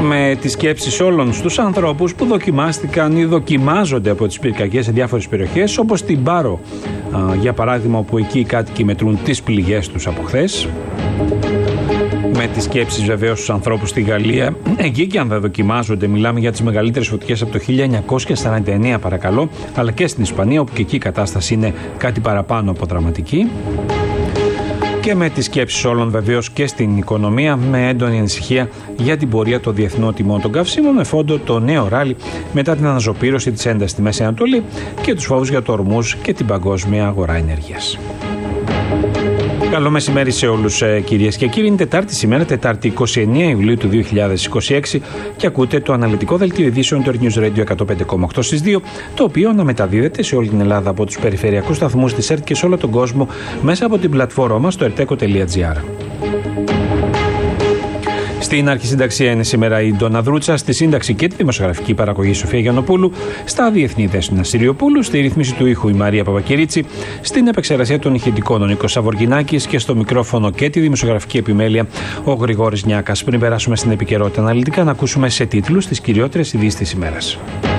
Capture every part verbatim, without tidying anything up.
Με τις σκέψεις όλων στους ανθρώπους που δοκιμάστηκαν ή δοκιμάζονται από τις πυρκαγιές σε διάφορες περιοχές, όπως στην Πάρο, για παράδειγμα, όπου εκεί οι κάτοικοι μετρούν τις πληγές τους από χθες. Με τις σκέψεις βεβαίως στους ανθρώπους στη Γαλλία, εκεί και αν δεν δοκιμάζονται, μιλάμε για τις μεγαλύτερες φωτιές από το χίλια εννιακόσια σαράντα εννέα, παρακαλώ, αλλά και στην Ισπανία, όπου και εκεί η κατάσταση είναι κάτι παραπάνω από δραματική. Και με τις σκέψεις όλων βεβαίως και στην οικονομία, με έντονη ανησυχία για την πορεία των διεθνών τιμών των καυσίμων, με φόντο το νέο ράλι μετά την αναζωπήρωση της έντασης στη Μέση Ανατολή και τους φόβους για το Ορμούζ και την παγκόσμια αγορά ενέργειας. Καλό μεσημέρι σε όλους, κυρίες και κύριοι. Είναι Τετάρτη σήμερα, Τετάρτη είκοσι εννέα Ιουλίου του δύο χιλιάδες είκοσι έξι, και ακούτε το αναλυτικό δελτίο ειδήσεων του News Radio εκατόν πέντε κόμμα οκτώ στις δύο, το οποίο αναμεταδίδεται σε όλη την Ελλάδα από τους περιφερειακούς σταθμούς της ΕΡΤ και σε όλο τον κόσμο μέσα από την πλατφόρμα μας στο ερτέκο τελεία τζι άρ. Στην αρχισυνταξία είναι σήμερα η Ντόνα Δρούτσα, στη σύνταξη και τη δημοσιογραφική παραγωγή Σοφία Γιαννοπούλου, στα διεθνή Δέσποινα Συριοπούλου, στη ρύθμιση του ήχου η Μαρία Παπακυρίτσι, στην επεξεργασία των ηχητικών ο Νίκος Σαβοργινάκης και στο μικρόφωνο και τη δημοσιογραφική επιμέλεια ο Γρηγόρης Νιάκας. Πριν περάσουμε στην επικαιρότητα αναλυτικά, να ακούσουμε σε τίτλους τις κυριότερες ειδήσεις της ημέρας.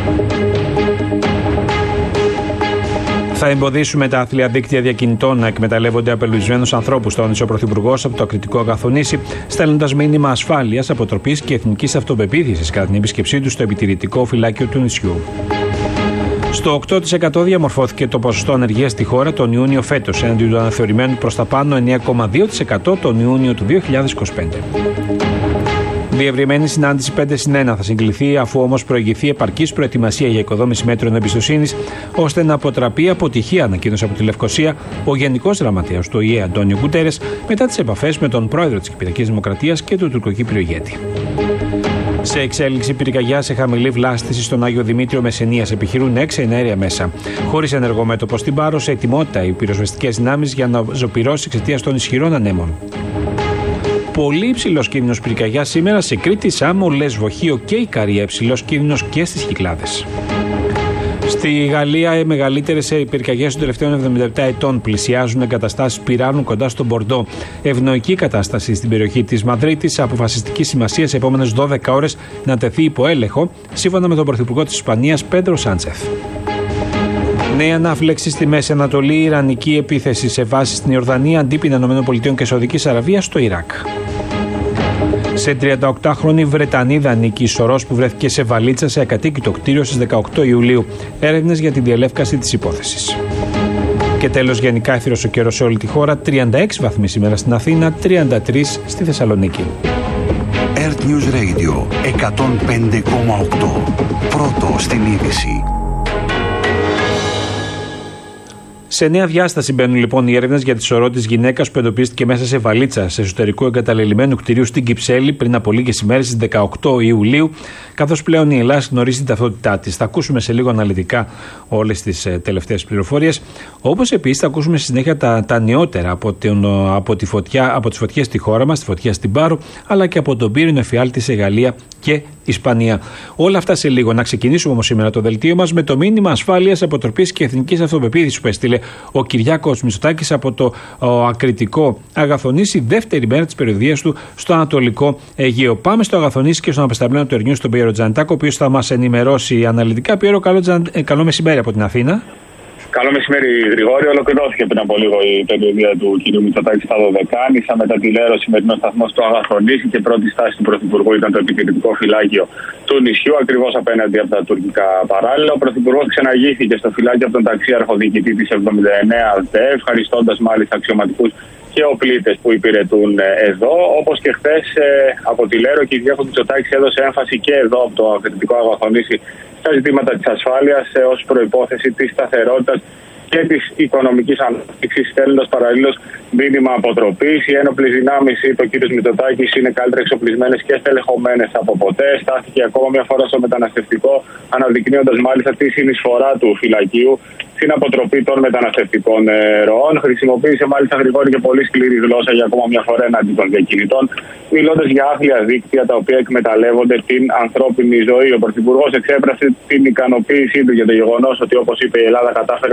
Θα εμποδίσουμε τα άθλια δίκτυα διακινητών να εκμεταλλεύονται απελπισμένους ανθρώπους, τόνισε ο Πρωθυπουργός από το Ακριτικό Αγαθονήσι, στέλνοντας μήνυμα ασφάλειας, αποτροπής και εθνικής αυτοπεποίθησης κατά την επίσκεψή του στο επιτηρητικό φυλάκιο του νησιού. Στο οκτώ τοις εκατό διαμορφώθηκε το ποσοστό ανεργίας στη χώρα τον Ιούνιο φέτος, έναντι του αναθεωρημένου προς τα πάνω εννέα κόμμα δύο τοις εκατό τον Ιούνιο του δύο χιλιάδες είκοσι πέντε. Διευρυμένη συνάντηση πέντε συν ένα θα συγκληθεί, αφού όμως προηγηθεί επαρκής προετοιμασία για οικοδόμηση μέτρων εμπιστοσύνης, ώστε να αποτραπεί αποτυχία, ανακοίνωσε από τη Λευκοσία ο Γενικός Γραμματέας του Ο Η Ε Αντώνιο Γκουτέρες, μετά τις επαφές με τον πρόεδρο της Κυπριακής Δημοκρατίας και του τουρκοκύπριου ηγέτη. Σε εξέλιξη πυρκαγιά σε χαμηλή βλάστηση στον Άγιο Δημήτριο Μεσσηνίας, επιχειρούν έξι εναέρια μέσα. Χωρίς ενεργό μέτωπο στην Πάρο, σε ετοιμότητα οι πυροσβεστικές δυνάμεις για να ζωπυρώσει εξαιτίας των ισχυρών ανέμων. Πολύ υψηλός κίνδυνος πυρκαγιάς σήμερα σε Κρήτη, Σάμο, Λέσβο, Χίο και Ικαρία, υψηλός κίνδυνος και στις Κυκλάδες. Στη Γαλλία, οι μεγαλύτερες πυρκαγιές των τελευταίων εβδομήντα επτά ετών πλησιάζουν εγκαταστάσεις πυράνων κοντά στον Μπορντό. Ευνοϊκή κατάσταση στην περιοχή της Μαδρίτης, αποφασιστική σημασία σε επόμενες δώδεκα ώρες να τεθεί υπό έλεγχο, σύμφωνα με τον Πρωθυπουργό της Ισπανίας, Πέντρο Σάντσεθ. Νέα ανάφλεξη στη Μέση Ανατολή, ιρανική επίθεση σε βάση στην Ιορδανία, αντίπεινα ΗΠΑ και Σαουδικής Αραβίας στο Ιράκ. Σε τριανταοκτάχρονη Βρετανίδα Νίκη Σορός, που βρέθηκε σε βαλίτσα σε ακατοίκητο κτίριο στις δεκαοκτώ Ιουλίου. Έρευνες για τη διελεύκαση της υπόθεσης. Και τέλος, γενικά εύθυρος ο καιρός σε όλη τη χώρα. τριάντα έξι βαθμοί σήμερα στην Αθήνα, τριάντα τρεις στη Θεσσαλονίκη. ΕΡΤ News Radio εκατόν πέντε κόμμα οκτώ. Πρώτο στην είδηση. Σε νέα διάσταση μπαίνουν λοιπόν οι έρευνες για τη σωρό της γυναίκας που εντοπίστηκε μέσα σε βαλίτσα σε εσωτερικό εγκαταλελειμμένου κτηρίου στην Κυψέλη πριν από λίγες ημέρες, στις δεκαοκτώ Ιουλίου, καθώς πλέον η Ελλάδα γνωρίζει την ταυτότητά της. Θα ακούσουμε σε λίγο αναλυτικά όλες τις ε, τελευταίες πληροφορίες. Όπως επίσης θα ακούσουμε στη συνέχεια τα, τα νεότερα από, την, από, τη φωτιά, από τις φωτιές στη χώρα μας, τη φωτιά στην Πάρο, αλλά και από τον πύρινο εφιάλτη σε Γαλλία και Ισπανία. Όλα αυτά σε λίγο. Να ξεκινήσουμε όμως σήμερα το δελτίο μας με το μήνυμα ασφάλειας, αποτροπής και εθνικής αυτοπεποίθησης που έστειλε ο Κυριάκος Μητσοτάκης από το ο, Ακριτικό Αγαθονήσι, δεύτερη μέρα της περιοδίας του στο Ανατολικό Αιγαίο. Πάμε στο Αγαθονήσι και στον απεσταλμένο του Ερνιού, τον Πιέρο Τζανετάκο, ο οποίος θα μας ενημερώσει αναλυτικά. Πιέρο, καλό, ε, καλό μεσημέρι από την Αθήνα. Καλό μεσημέρι, Γρηγόρη. Ολοκληρώθηκε πριν από λίγο η περιοδία του κ. Μητσοτάκη στα Δωδεκάνησα με τα τηλέο σημερινό σταθμό στο Αγαθονήσι και πρώτη στάση του Πρωθυπουργού ήταν το επιτηρητικό φυλάκιο του νησιού, ακριβώς απέναντι από τα τουρκικά παράλια. Ο Πρωθυπουργός ξαναγήθηκε στο φυλάκιο από τον ταξίαρχο διοικητή της εβδομήντα εννέα ΔΕ, ευχαριστώντας μάλιστα αξιωματικούς και οπλίτες που υπηρετούν εδώ. Όπως και χθες από τη Λέρο, και η Κυριάκος Μητσοτάκης έδωσε έμφαση και εδώ από το Ακριτικό Αγαθονήσι στα ζητήματα της ασφάλειας ως προϋπόθεση της σταθερότητας και της οικονομικής ανάπτυξης, στέλνοντας παραλλήλως μήνυμα αποτροπής. Οι ένοπλες δυνάμεις, είπε ο κ. Μητσοτάκης, είναι καλύτερα εξοπλισμένες και στελεχωμένες από ποτέ. Στάθηκε ακόμα μια φορά στο μεταναστευτικό, αναδεικνύοντας μάλιστα τη συνεισφορά του φυλακίου στην αποτροπή των μεταναστευτικών ροών. Χρησιμοποίησε μάλιστα, Γρηγόρη, και πολύ σκληρή γλώσσα για ακόμα μια φορά εναντί των διακινητών, μιλώντας για άθλια δίκτυα τα οποία εκμεταλλεύονται την ανθρώπινη ζωή. Ο Πρωθυπουργός εξέφρασε την ικανοποίησή του για το γεγονός ότι, όπως είπε, η Ελλάδα κατάφερε να πείσει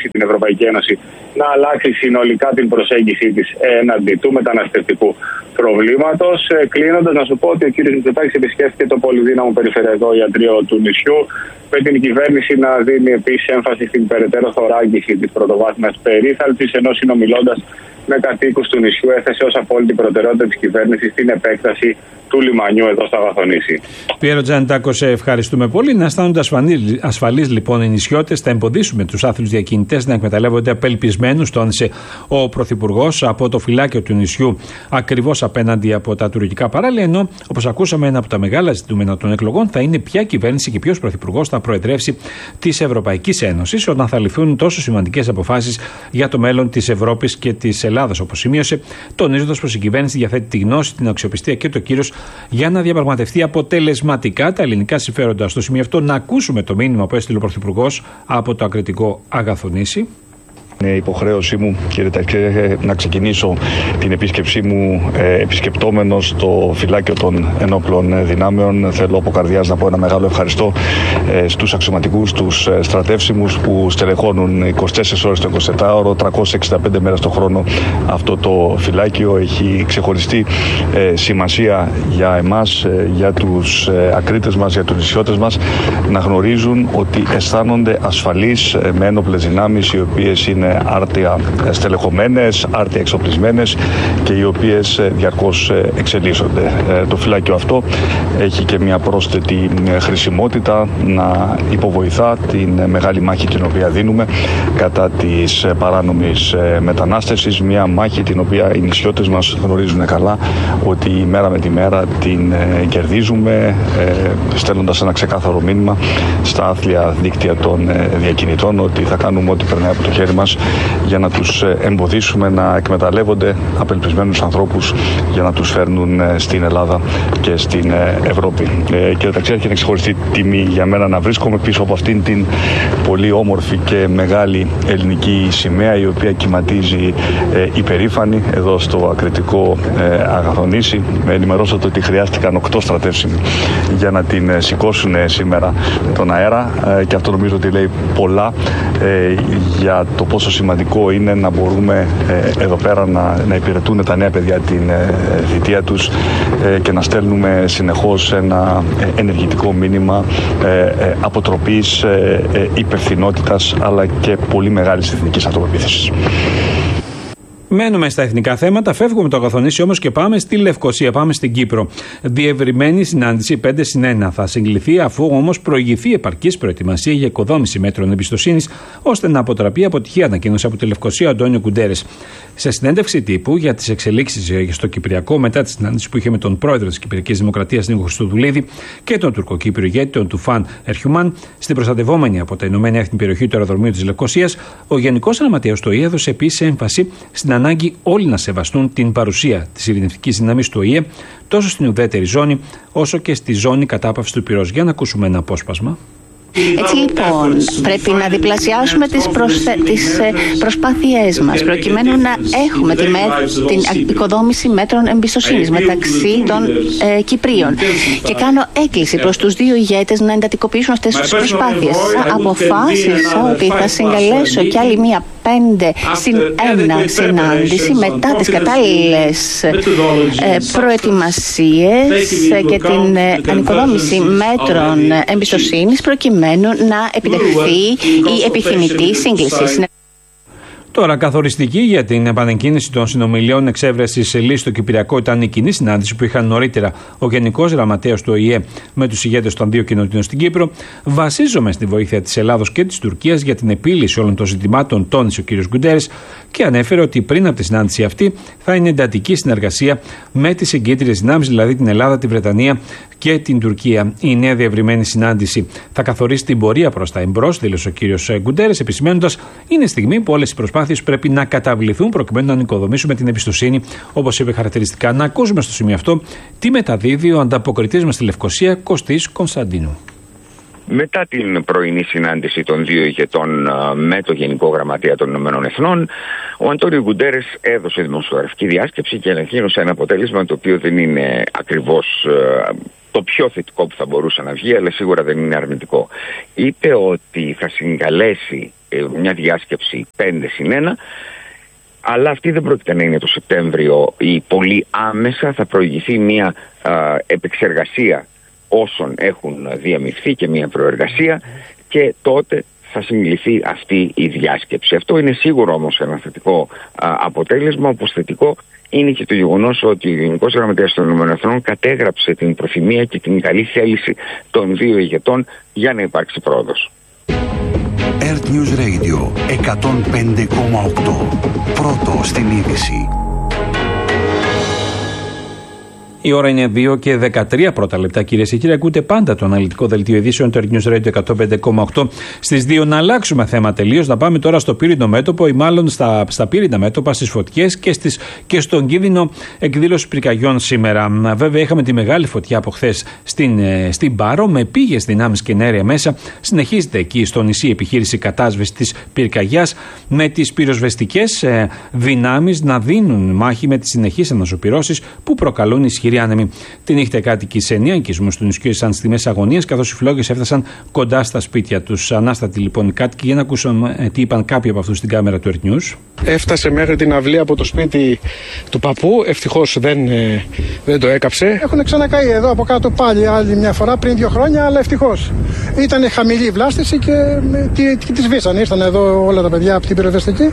καλέσει την Ευρωπαϊκή Ένωση να αλλάξει συνολικά την προσέγγιση της έναντι του μεταναστευτικού προβλήματος. Κλείνοντας, να σου πω ότι ο κ. Μητσοτάκης επισκέφθηκε το πολυδύναμο περιφερειακό ιατρείο του νησιού, με την κυβέρνηση να δίνει επίσης έμφαση στην περαιτέρω θωράκιση της πρωτοβάθμιας περίθαλψης, ενώ συνομιλώντας με κατοίκους του νησιού έθεσε ως απόλυτη προτεραιότητα της κυβέρνησης την επέκταση του λιμανιού εδώ στο Αγαθονήσι. Πιέρο Τζανιτάκο, σε ευχαριστούμε πολύ. Να αισθάνονται ασφαλείς λοιπόν οι νησιώτες. Θα εμποδίσουμε τους άθλιους διακινητές να εκμεταλλεύονται απελπισμένους, τόνισε ο Πρωθυπουργός, από το φυλάκιο του νησιού, ακριβώς απέναντι από τα τουρκικά παράλια. Ενώ, όπως ακούσαμε, ένα από τα μεγάλα ζητούμενα των εκλογών θα είναι ποια κυβέρνηση και ποιος Πρωθυπουργός θα προεδρεύσει της Ευρωπαϊκής Ένωσης, όταν θα ληφθούν τόσο σημαντικές αποφάσεις για το μέλλον της Ευρώπης και της Ελλάδας, όπως σημείωσε, τονίζοντας πως η κυβέρνηση διαθέτει τη γνώση, την αξιοπιστία και το κύρος για να διαπραγματευτεί αποτελεσματικά τα ελληνικά συμφέροντα. Στο σημείο αυτό, να ακούσουμε το μήνυμα που έστειλε ο Πρωθυπουργός από το ακριτικό Αγαθονήσι. Είναι υποχρέωσή μου, κύριε Ταξέ, να ξεκινήσω την επίσκεψή μου ε, επισκεπτόμενος το φυλάκιο των ενόπλων δυνάμεων. Θέλω από καρδιάς να πω ένα μεγάλο ευχαριστώ ε, στους αξιωματικούς, τους ε, στρατεύσιμους που στελεχώνουν είκοσι τέσσερις ώρες το εικοσιτετράωρο, τριακόσιες εξήντα πέντε μέρες το χρόνο αυτό το φυλάκιο. Έχει ξεχωριστή ε, σημασία για εμάς, ε, για τους ε, ακρίτες μας, για τους νησιώτες μας, να γνωρίζουν ότι αισθάνονται ασφαλείς ε, με ένοπλες δυνάμεις, οι οποίες είναι άρτια στελεχωμένες, άρτια εξοπλισμένες και οι οποίες διαρκώς εξελίσσονται. Το φυλάκιο αυτό έχει και μια πρόσθετη χρησιμότητα, να υποβοηθά την μεγάλη μάχη την οποία δίνουμε κατά της παράνομης μετανάστευσης, μια μάχη την οποία οι νησιώτες μας γνωρίζουν καλά ότι μέρα με τη μέρα την κερδίζουμε, στέλνοντας ένα ξεκάθαρο μήνυμα στα άθλια δίκτυα των διακινητών ότι θα κάνουμε ό,τι περνάει από το χέρι μας για να τους εμποδίσουμε να εκμεταλλεύονται απελπισμένους ανθρώπους για να τους φέρνουν στην Ελλάδα και στην Ευρώπη. Ε, κύριε Ταξιάρχη, είναι ξεχωριστή τιμή για μένα να βρίσκομαι πίσω από αυτήν την πολύ όμορφη και μεγάλη ελληνική σημαία, η οποία κυματίζει ε, υπερήφανη εδώ στο ακριτικό ε, Αγαθονήσι. Με ενημερώσατε ότι χρειάστηκαν οκτώ στρατεύσιμοι για να την σηκώσουν σήμερα τον αέρα ε, και αυτό νομίζω ότι λέει πολλά ε, για το πόσο σημαντικό είναι να μπορούμε ε, εδώ πέρα να, να υπηρετούν τα νέα παιδιά την ε, θητεία τους ε, και να στέλνουμε συνεχώς ένα ε, ενεργητικό μήνυμα ε, ε, αποτροπής, ε, ε, υπευθυνότητας αλλά και πολύ μεγάλης εθνικής αυτοπεποίθησης. Μένουμε στα εθνικά θέματα, φεύγουμε το Αγαθονήσι όμως και πάμε στη Λευκοσία, πάμε στην Κύπρο. Διευρυμένη συνάντηση πέντε συν ένα θα συγκληθεί, αφού όμως προηγηθεί επαρκής προετοιμασία για οικοδόμηση μέτρων εμπιστοσύνης, ώστε να αποτραπεί αποτυχία, ανακοίνωσε από τη Λευκοσία ο Αντώνιο Κουντέρες. Σε συνέντευξη τύπου για τις εξελίξεις στο Κυπριακό, μετά τη συνάντηση που είχε με τον πρόεδρο της Κυπριακής Δημοκρατίας, Νίκο Χριστοδουλίδη, και τον τουρκοκύπριο ηγέτη, τον Τουφάν Ερχιουμάν, στην προστατευόμενη από τα Ηνωμένα Έθνη περιοχή του αεροδρομίου της Λευκοσίας, ο Γενικός Γραμματέας του ΟΗΕ έδωσε επίσης έμφαση στην ανάγκη όλοι να σεβαστούν την παρουσία της ειρηνευτικής δύναμης του ΟΗΕ τόσο στην ουδέτερη ζώνη όσο και στη ζώνη κατάπαυσης του πυρός. Για να ακούσουμε ένα απόσπασμα. Έτσι λοιπόν πρέπει να διπλασιάσουμε τις, προσθε... τις προσπάθειές μας προκειμένου να έχουμε τη με... την οικοδόμηση μέτρων εμπιστοσύνης μεταξύ των ε, Κυπρίων. Και κάνω έκκληση προς τους δύο ηγέτες να εντατικοποιήσουν αυτές τις προσπάθειες. Αποφάσισα ότι θα συγκαλέσω κι άλλη μία πέντε συν ένα συνάντηση μετά τις κατάλληλες ε, προετοιμασίες και την ε, ανοικοδόμηση μέτρων εμπιστοσύνης προκειμένου να επιτευχθεί η επιθυμητή σύγκληση. Τώρα, καθοριστική για την επανεκκίνηση των συνομιλιών εξέβρεσης λύσης στο Κυπριακό ήταν η κοινή συνάντηση που είχαν νωρίτερα ο Γενικός Γραμματέας του ΟΗΕ με τους ηγέτες των δύο κοινοτήτων στην Κύπρο. Βασίζομαι στη βοήθεια της Ελλάδος και της Τουρκίας για την επίλυση όλων των ζητημάτων, τόνισε ο κ. Γκουντέρες και ανέφερε ότι πριν από τη συνάντηση αυτή θα είναι εντατική συνεργασία με τις εγκύτριες δυνάμεις, δηλαδή την Ελλάδα, τη Βρετανία και την Τουρκία. Η νέα διευρυμένη συνάντηση θα καθορίσει την πορεία προς τα εμπρός, δήλωσε ο κ. Γκουντέρες, επισημαίνοντας: είναι στιγμή που όλες οι προσπάθειες πρέπει να καταβληθούν προκειμένου να νοικοδομήσουμε την εμπιστοσύνη, όπως είπε χαρακτηριστικά. Να ακούσουμε στο σημείο αυτό τι μεταδίδει ο ανταποκριτής μας στη Λευκοσία, Κωστής Κωνσταντίνου. Μετά την πρωινή συνάντηση των δύο ηγετών με το Γενικό Γραμματέα των Ηνωμένων Εθνών, ο Αντώνιο Γκουντέρες έδωσε δημοσιογραφική διάσκεψη και ανακοίνωσε ένα αποτέλεσμα το οποίο δεν είναι ακριβώς το πιο θετικό που θα μπορούσε να βγει, αλλά σίγουρα δεν είναι αρνητικό. Είπε ότι θα συγκαλέσει μια διάσκεψη πέντε συν ένα, αλλά αυτή δεν πρόκειται να είναι το Σεπτέμβριο ή πολύ άμεσα. Θα προηγηθεί μια α, επεξεργασία όσων έχουν διαμειφθεί και μια προεργασία και τότε θα συγκληθεί αυτή η διάσκεψη. Αυτό είναι σίγουρο όμως ένα θετικό α, αποτέλεσμα, όπως θετικό είναι και το γεγονός ότι ο Γενικός Γραμματέας των ΗΠΑ κατέγραψε την προθυμία και την καλή θέληση των δύο ηγετών για να υπάρξει πρόοδος. Earth News Radio εκατόν πέντε κόμμα οκτώ. Πρώτο στην είδηση. Η ώρα είναι δύο και δεκατρία πρώτα λεπτά, κυρίες και κύριοι. Ακούτε πάντα το αναλυτικό δελτίο ειδήσεων του Earth News Radio εκατόν πέντε κόμμα οκτώ. Στις δύο να αλλάξουμε θέμα τελείως, να πάμε τώρα στο πύρινο μέτωπο ή μάλλον στα, στα πύρινα μέτωπα, στις φωτιές και, στις, και στον κίνδυνο εκδήλωση πυρκαγιών σήμερα. Βέβαια, είχαμε τη μεγάλη φωτιά από χθες στην, στην Πάρο με πήγες δυνάμεις και ενέργεια μέσα. Συνεχίζεται εκεί στο νησί η επιχείρηση κατάσβεσης της πυρκαγιάς με τις πυροσβεστικές ε, δυνάμεις να δίνουν μάχη με τις συνεχείς ανασωπυρώσεις που προκαλούν ισχυρή άνεμοι. Τη νύχτα οι κάτοικοι σε εννέα οικισμούς του νησιού ήσαν στη μέση αγωνίας, καθώς οι φλόγες έφτασαν κοντά στα σπίτια τους. Ανάστατοι λοιπόν οι κάτοικοι, για να ακούσουν τι είπαν κάποιοι από αυτούς στην κάμερα του Earth News. Έφτασε μέχρι την αυλή από το σπίτι του παππού. Ευτυχώς δεν, ε, δεν το έκαψε. Έχουν ξανακαεί εδώ από κάτω πάλι άλλη μια φορά πριν δύο χρόνια, αλλά ευτυχώς. Ήταν χαμηλή η βλάστηση και, και, και τη σβήσαν. Ήρθαν εδώ όλα τα παιδιά από την πυροσβεστική.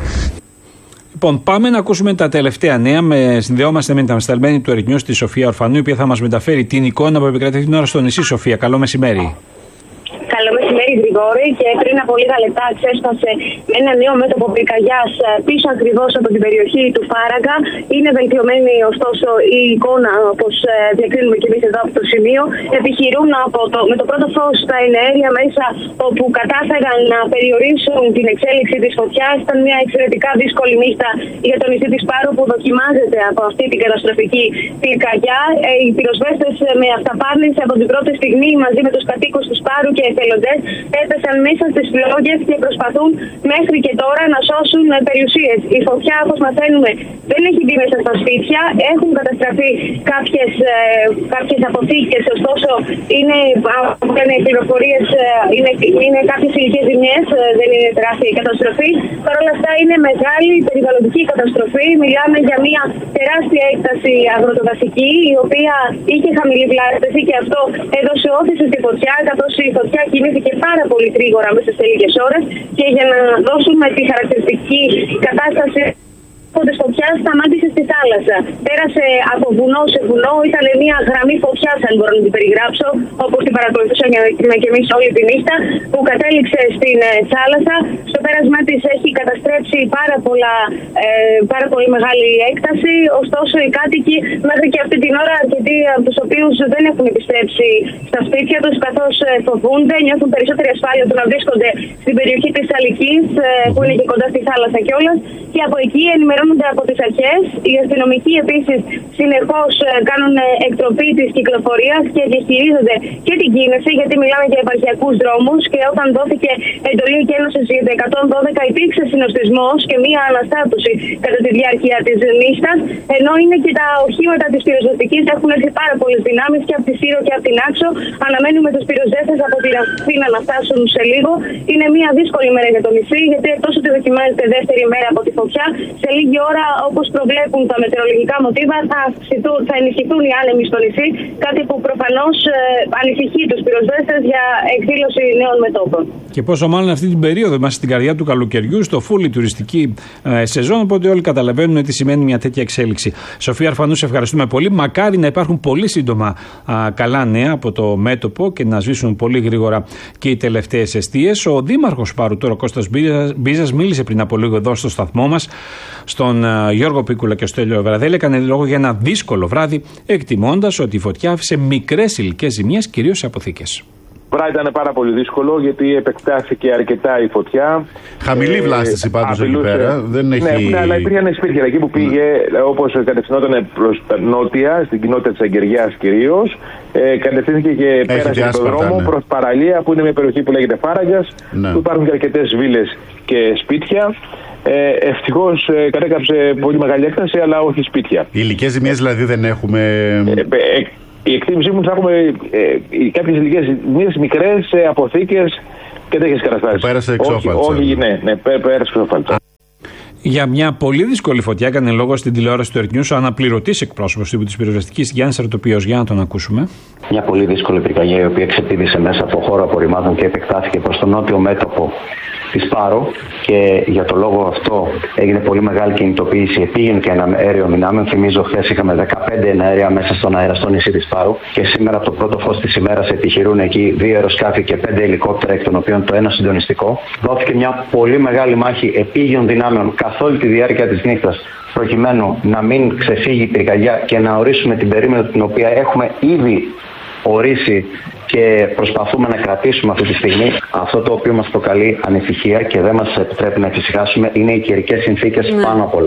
Λοιπόν, πάμε να ακούσουμε τα τελευταία νέα. Με, συνδεόμαστε με την αμεσταλμένη του Earth News, τη Σοφία Ορφανού, η οποία θα μας μεταφέρει την εικόνα που επικρατεί την ώρα στο νησί. Σοφία, καλό μεσημέρι. Καλό μεσημέρι, Γρηγόρη. Και πριν από λίγα λεπτά ξέσπασε με ένα νέο μέτωπο πυρκαγιάς πίσω ακριβώς από την περιοχή του Φάραγγα. Είναι βελτιωμένη ωστόσο η εικόνα, όπως διακρίνουμε και εμείς εδώ από το σημείο. Επιχειρούν από το, με το πρώτο φως τα εναέρια μέσα, όπου κατάφεραν να περιορίσουν την εξέλιξη της φωτιάς. Ήταν μια εξαιρετικά δύσκολη νύχτα για το νησί της Πάρου που δοκιμάζεται από αυτή την καταστροφική πυρκαγιά. Οι πυροσβέστες με αυταπάρνηση από την πρώτη στιγμή μαζί με τους κατοίκους της Πάρου και εθελοντές έπεσαν μέσα στις φλόγες και προσπαθούν μέχρι και τώρα να σώσουν περιουσίες. Η φωτιά, όπως μαθαίνουμε, δεν έχει μπει μέσα στα σπίτια. Έχουν καταστραφεί κάποιες, ε, κάποιες αποθήκες, ωστόσο είναι, είναι πληροφορίες, είναι, είναι κάποιες ηλικές ζημιές, δεν είναι τεράστια η καταστροφή. Παρ' όλα αυτά είναι μεγάλη περιβαλλοντική καταστροφή. Μιλάμε για μια τεράστια έκταση αγροτοδασική, η οποία είχε χαμηλή βλάστηση και αυτό έδωσε όθηση στη φωτιά, καθώς η φωτιά κινήθηκε πάρα πολύ γρήγορα μέσα σε λίγες ώρες και για να δώσουμε τη χαρακτηριστική κατάσταση της φωτιάς σταμάτησε στη θάλασσα. Πέρασε από βουνό σε βουνό, ήταν μια γραμμή φωτιάς, αν μπορώ να την περιγράψω, όπως την παρακολουθούσαμε και εμείς όλη τη νύχτα, που κατέληξε στην ε, θάλασσα. Στο πέρασμά της έχει καταστρέψει πάρα, πολλά, ε, πάρα πολύ μεγάλη έκταση. Ωστόσο, οι κάτοικοι μέχρι και αυτή την ώρα, αρκετοί από τους οποίους δεν έχουν επιστρέψει στα σπίτια τους, καθώς ε, φοβούνται, νιώθουν περισσότερη ασφάλεια του να βρίσκονται στην περιοχή της Αλικής, ε, που είναι και κοντά στη θάλασσα κιόλας. Και από εκεί ενημερώνονται από τις αρχές. Οι αστυνομικοί επίσης συνεχώς κάνουν εκτροπή της κυκλοφορίας και διαχειρίζονται και την κίνηση, γιατί μιλάμε για επαρχιακούς δρόμους. Και όταν δόθηκε εντολή εκένωσης για το εκατόν δώδεκα, υπήρξε συνοστισμός και μία αναστάτωση κατά τη διάρκεια της νύχτας. Ενώ είναι και τα οχήματα της πυροσβεστικής, έχουν έρθει πάρα πολλές δυνάμεις και από τη Σύρο και από την Άξο. Αναμένουμε τους πυροσβέστες από την Αθήνα να φτάσουν σε λίγο. Είναι μία δύσκολη μέρα για το νησί, γιατί εκτός ότι δοκιμάζεται δεύτερη μέρα από τη φωτιά, σε λίγη ώρα, όπως προβλέπουν τα μετεωρολογικά μοτίβα, θα, θα ενισχυθούν οι άνεμοι στο νησί, κάτι που προφανώς ε, ανησυχεί τους πυροσβέστες για εκδήλωση νέων μετώπων. Και πόσο μάλλον αυτή την περίοδο, είμαστε στην καρδιά του καλοκαιριού, στο φούλη τουριστική ε, σεζόν, οπότε όλοι καταλαβαίνουν τι σημαίνει μια τέτοια εξέλιξη. Σοφία Αρφανού, σε ευχαριστούμε πολύ. Μακάρι να υπάρχουν πολύ σύντομα α, καλά νέα από το μέτωπο και να σβήσουν πολύ γρήγορα και οι τελευταίες εστίες. Ο δήμαρχος Πάρου, τώρα Κώστας Μπίζας, μίλησε πριν από λίγο εδώ στο σταθμό μας, στον Γιώργο Πίκουλα και στο Στέλιο Βραδέλη, έκανε λόγο για ένα δύσκολο βράδυ, εκτιμώντας ότι η φωτιά άφησε μικρές υλικές ζημιές, κυρίως σε αποθήκες. Βράδυ ήταν πάρα πολύ δύσκολο, γιατί επεκτάθηκε αρκετά η φωτιά. Χαμηλή βλάστηση πάντως εκεί πέρα. Δεν έχει... Ναι, αλλά υπήρχε ένα σπίτι εκεί που πήγε, ναι. όπως κατευθυνόταν προς τα νότια, στην κοινότητα της Αγγεργιάς κυρίως. Ε, κατευθύνθηκε και έχει πέρασε από τον δρόμο ναι. προς Παραλία, που είναι μια περιοχή που λέγεται Φάραγγας, ναι. που υπάρχουν και αρκετές βίλες και σπίτια. Ε, ευτυχώς ε, κατέκαψε πολύ μεγάλη έκταση, αλλά όχι σπίτια. Οι υλικές ζημιές δηλαδή δεν έχουμε... Ε, ε, η εκτίμησή μου θα έχουμε ε, κάποιες υλικές ζημιές μικρές σε αποθήκες και τέτοιες καταστάσεις. Πέρασε εξόφαλτσα. Όχι, όχι, ναι, ναι, πέρασε εξόφαλτσα. Για μια πολύ δύσκολη φωτιά έκανε λόγο στην τηλεόραση του Earth News ο αναπληρωτής εκπρόσωπος τύπου της πυροσβεστικής Γιάννης Αρτοπίος. Για να τον ακούσουμε. Μια πολύ δύσκολη πυρκαγιά η οποία ξεπήδησε μέσα από χώρο απορριμμάτων και επεκτάθηκε προς τον νότιο μέτωπο της Πάρο και για το λόγο αυτό έγινε πολύ μεγάλη κινητοποίηση επίγειων και αέριων δυνάμεων. Θυμίζω, χθες είχαμε δεκαπέντε εναέρια μέσα στον αέρα στο νησί της Πάρου και σήμερα από το πρώτο φως της ημέρας επιχειρούν εκεί δύο αεροσκάφη και πέντε ελικόπτερα, εκ των οποίων το ένα συντονιστικό. Δόθηκε μια πολύ μεγάλη μάχη επίγειων δυνάμεων καθ' όλη τη διάρκεια της νύχτας, προκειμένου να μην ξεφύγει η πυρκαγιά και να ορίσουμε την περίμετρο την οποία έχουμε ήδη ορίσει και προσπαθούμε να κρατήσουμε αυτή τη στιγμή. Αυτό το οποίο μας προκαλεί ανησυχία και δεν μας επιτρέπει να εφησυχάσουμε είναι οι καιρικές συνθήκες ναι. πάνω απ' όλα.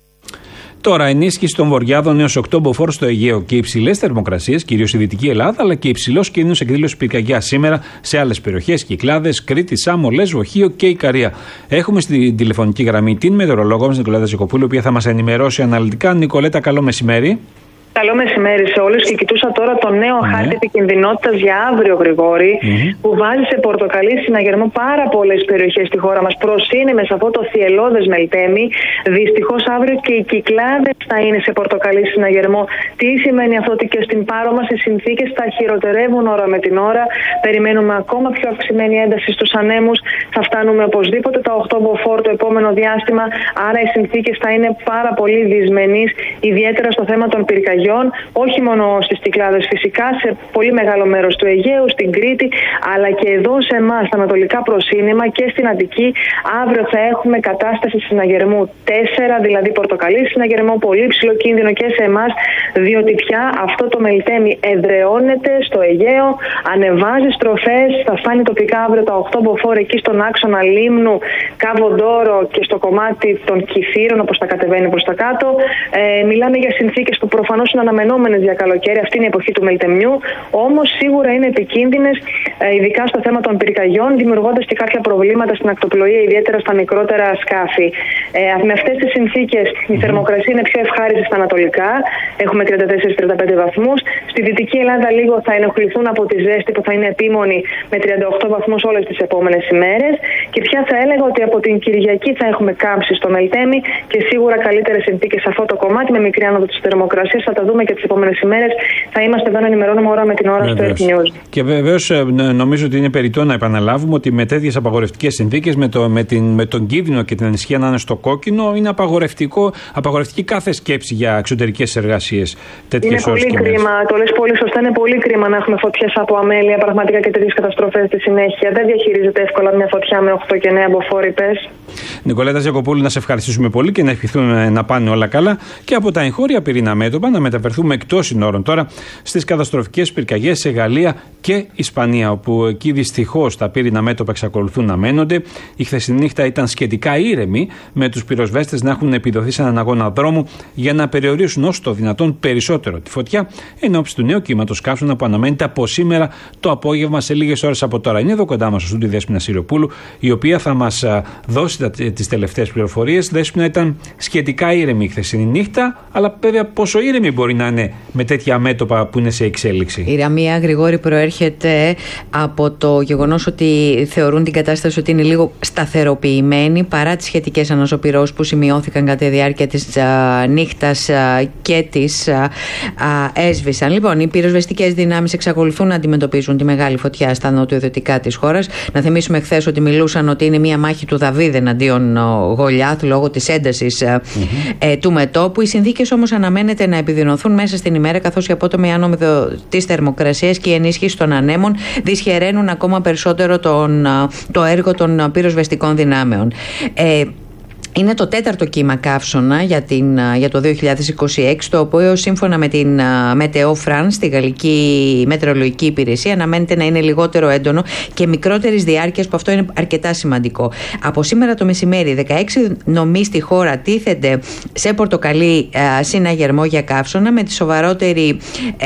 Τώρα, ενίσχυση των βορειάδων έως οκτώ μποφόρ στο Αιγαίο και υψηλές θερμοκρασίες, κυρίως στη Δυτική Ελλάδα, αλλά και υψηλός κίνδυνος εκδήλωσης πυρκαγιάς σήμερα σε άλλες περιοχές, Κυκλάδες, Κρήτη, Σάμο, Λέσβο, Χίο και Ικαρία. Έχουμε στην τηλεφωνική γραμμή την μετεωρολόγο μας, Νικολέτα Ζεκοπούλου, η οποία θα μας ενημερώσει αναλυτικά. Νικολέτα, καλό μεσημέρι. Καλό μεσημέρι σε όλους και κοιτούσα τώρα το νέο ναι. χάρτη επικινδυνότητας για αύριο, Γρηγόρη, mm-hmm. που βάζει σε πορτοκαλί συναγερμό πάρα πολλές περιοχές στη χώρα μας. Προσύνημε σε αυτό το θυελλώδες Μελτέμι. Δυστυχώς αύριο και οι Κυκλάδες θα είναι σε πορτοκαλί συναγερμό. Τι σημαίνει αυτό? Ότι και στην Πάρο μας οι συνθήκες θα χειροτερεύουν ώρα με την ώρα. Περιμένουμε ακόμα πιο αυξημένη ένταση στους ανέμους. Θα φτάνουμε οπωσδήποτε τα οκτώ μποφόρ το επόμενο διάστημα. Άρα οι συνθήκες θα είναι πάρα πολύ δυσμενείς, ιδιαίτερα στο θέμα των πυρκαγιών. Όχι μόνο στις Κυκλάδες φυσικά, σε πολύ μεγάλο μέρος του Αιγαίου, στην Κρήτη, αλλά και εδώ σε εμάς, στα ανατολικά προσύνημα και στην Αττική. Αύριο θα έχουμε κατάσταση συναγερμού τέσσερα, δηλαδή πορτοκαλί συναγερμό, πολύ ψηλό κίνδυνο και σε εμάς, διότι πια αυτό το Μελτέμι εδραιώνεται στο Αιγαίο, ανεβάζει στροφές, θα φτάνει τοπικά αύριο τα οκτώ μποφόρ εκεί στον άξονα Λίμνου, Καβοντόρο και στο κομμάτι των Κηφείρων, όπως θα κατεβαίνει προς τα κάτω. Ε, μιλάμε για συνθήκες που προφανώς είναι αναμενόμενες για καλοκαίρι, αυτή είναι η εποχή του Μελτεμιού, όμως σίγουρα είναι επικίνδυνες, ειδικά στο θέμα των πυρκαγιών, δημιουργώντας και κάποια προβλήματα στην ακτοπλοεία, ιδιαίτερα στα μικρότερα σκάφη. Ε, με αυτές τις συνθήκες η θερμοκρασία είναι πιο ευχάριστη στα ανατολικά, έχουμε τριάντα τέσσερα με τριάντα πέντε βαθμούς. Στη Δυτική Ελλάδα λίγο θα ενοχληθούν από τη ζέστη που θα είναι επίμονη με τριάντα οκτώ βαθμούς όλες τις επόμενες ημέρες. Και πια θα έλεγα ότι από την Κυριακή θα έχουμε κάμψη στο Μελτέμι και σίγουρα καλύτερες συνθήκες σε αυτό το κομμάτι με μικρή άνοδο της θερμοκρασίας. Θα τα δούμε και τις επόμενες ημέρες. Θα είμαστε εδώ να ενημερώνουμε ώρα με την ώρα βεβαίως. Στο Earth News. Και βεβαίως νομίζω ότι είναι περιττό να επαναλάβουμε ότι με τέτοιες απαγορευτικές συνθήκες, με, το, με, την, με τον κίνδυνο και την ανησυχία να είναι στο κόκκινο, είναι απαγορευτικό, απαγορευτική κάθε σκέψη για εξωτερικές εργασίες. Είναι πολύ κρίμα. Το λες πολύ σωστά. Είναι πολύ κρίμα να έχουμε φωτιές από αμέλεια πραγματικά και τέτοιες καταστροφές στη συνέχεια. Δεν διαχειρίζεται εύκολα μια φωτιά με οκτώ και εννέα μποφόρ, πες. Νικολέτα Ζεκοπούλου, να σε ευχαριστήσουμε πολύ και να ευχηθούμε να πάνε όλα καλά και από τα εγχώρια πυρήνα μέτωπα να μεταφερθούμε εκτός συνόρων τώρα στις καταστροφικές πυρκαγιές σε Γαλλία και Ισπανία, όπου εκεί δυστυχώς τα πύρινα μέτωπα εξακολουθούν να μένονται. Η χθεσινή νύχτα ήταν σχετικά ήρεμη, με τους πυροσβέστες να έχουν επιδοθεί σε έναν αγώνα δρόμου για να περιορίσουν όσο το δυνατόν περισσότερο τη φωτιά, εν ώψη του νέου κύματος καύσωνα που αναμένεται από σήμερα το απόγευμα σε λίγες ώρες από τώρα. Είναι εδώ κοντά μας ο στούντιο Δέσποινα Σιριοπούλου, η οποία θα μας δώσει τις τελευταίες πληροφορίες. Δέσποινα, ήταν σχετικά ήρεμη η χθεσινή νύχτα, αλλά βέβαια πόσο ήρεμη μπορεί να είναι με τέτοια μέτωπα που είναι σε εξέλιξη? Η ηρεμία, Γρηγόρη, προέρχεται από το γεγονός ότι θεωρούν την κατάσταση ότι είναι λίγο σταθεροποιημένη παρά τις σχετικές αναζωπυρώσεις που σημειώθηκαν κατά τη διάρκεια της α, νύχτας α, και της α, α, έσβησαν. Λοιπόν, οι πυροσβεστικές δυνάμεις εξακολουθούν να αντιμετωπίζουν τη μεγάλη φωτιά στα νότιο-δυτικά της χώρας. Να θυμίσουμε χθες ότι μιλούσαν ότι είναι μια μάχη του Δαβίδ εναντίον Γολιάθ λόγω της έντασης mm-hmm. ε, του μετώπου. Οι συνθήκες όμως αναμένεται να επιδεινωθούν μέσα στην ημέρα, καθώς η απότομη άνοδο της θερμοκρασίας και η ενίσχυση των ανέμων δυσχεραίνουν ακόμα περισσότερο τον, το έργο των πυροσβεστικών δυνάμεων. Ε, Είναι το τέταρτο κύμα καύσωνα για, την, για το δύο χιλιάδες είκοσι έξι, το οποίο σύμφωνα με την Meteo France, τη Γαλλική Μετεωρολογική Υπηρεσία, αναμένεται να είναι λιγότερο έντονο και μικρότερης διάρκειας, που αυτό είναι αρκετά σημαντικό. Από σήμερα το μεσημέρι, δεκαέξι νομοί στη χώρα τίθενται σε πορτοκαλί ε, συναγερμό για καύσωνα, με τη σοβαρότερη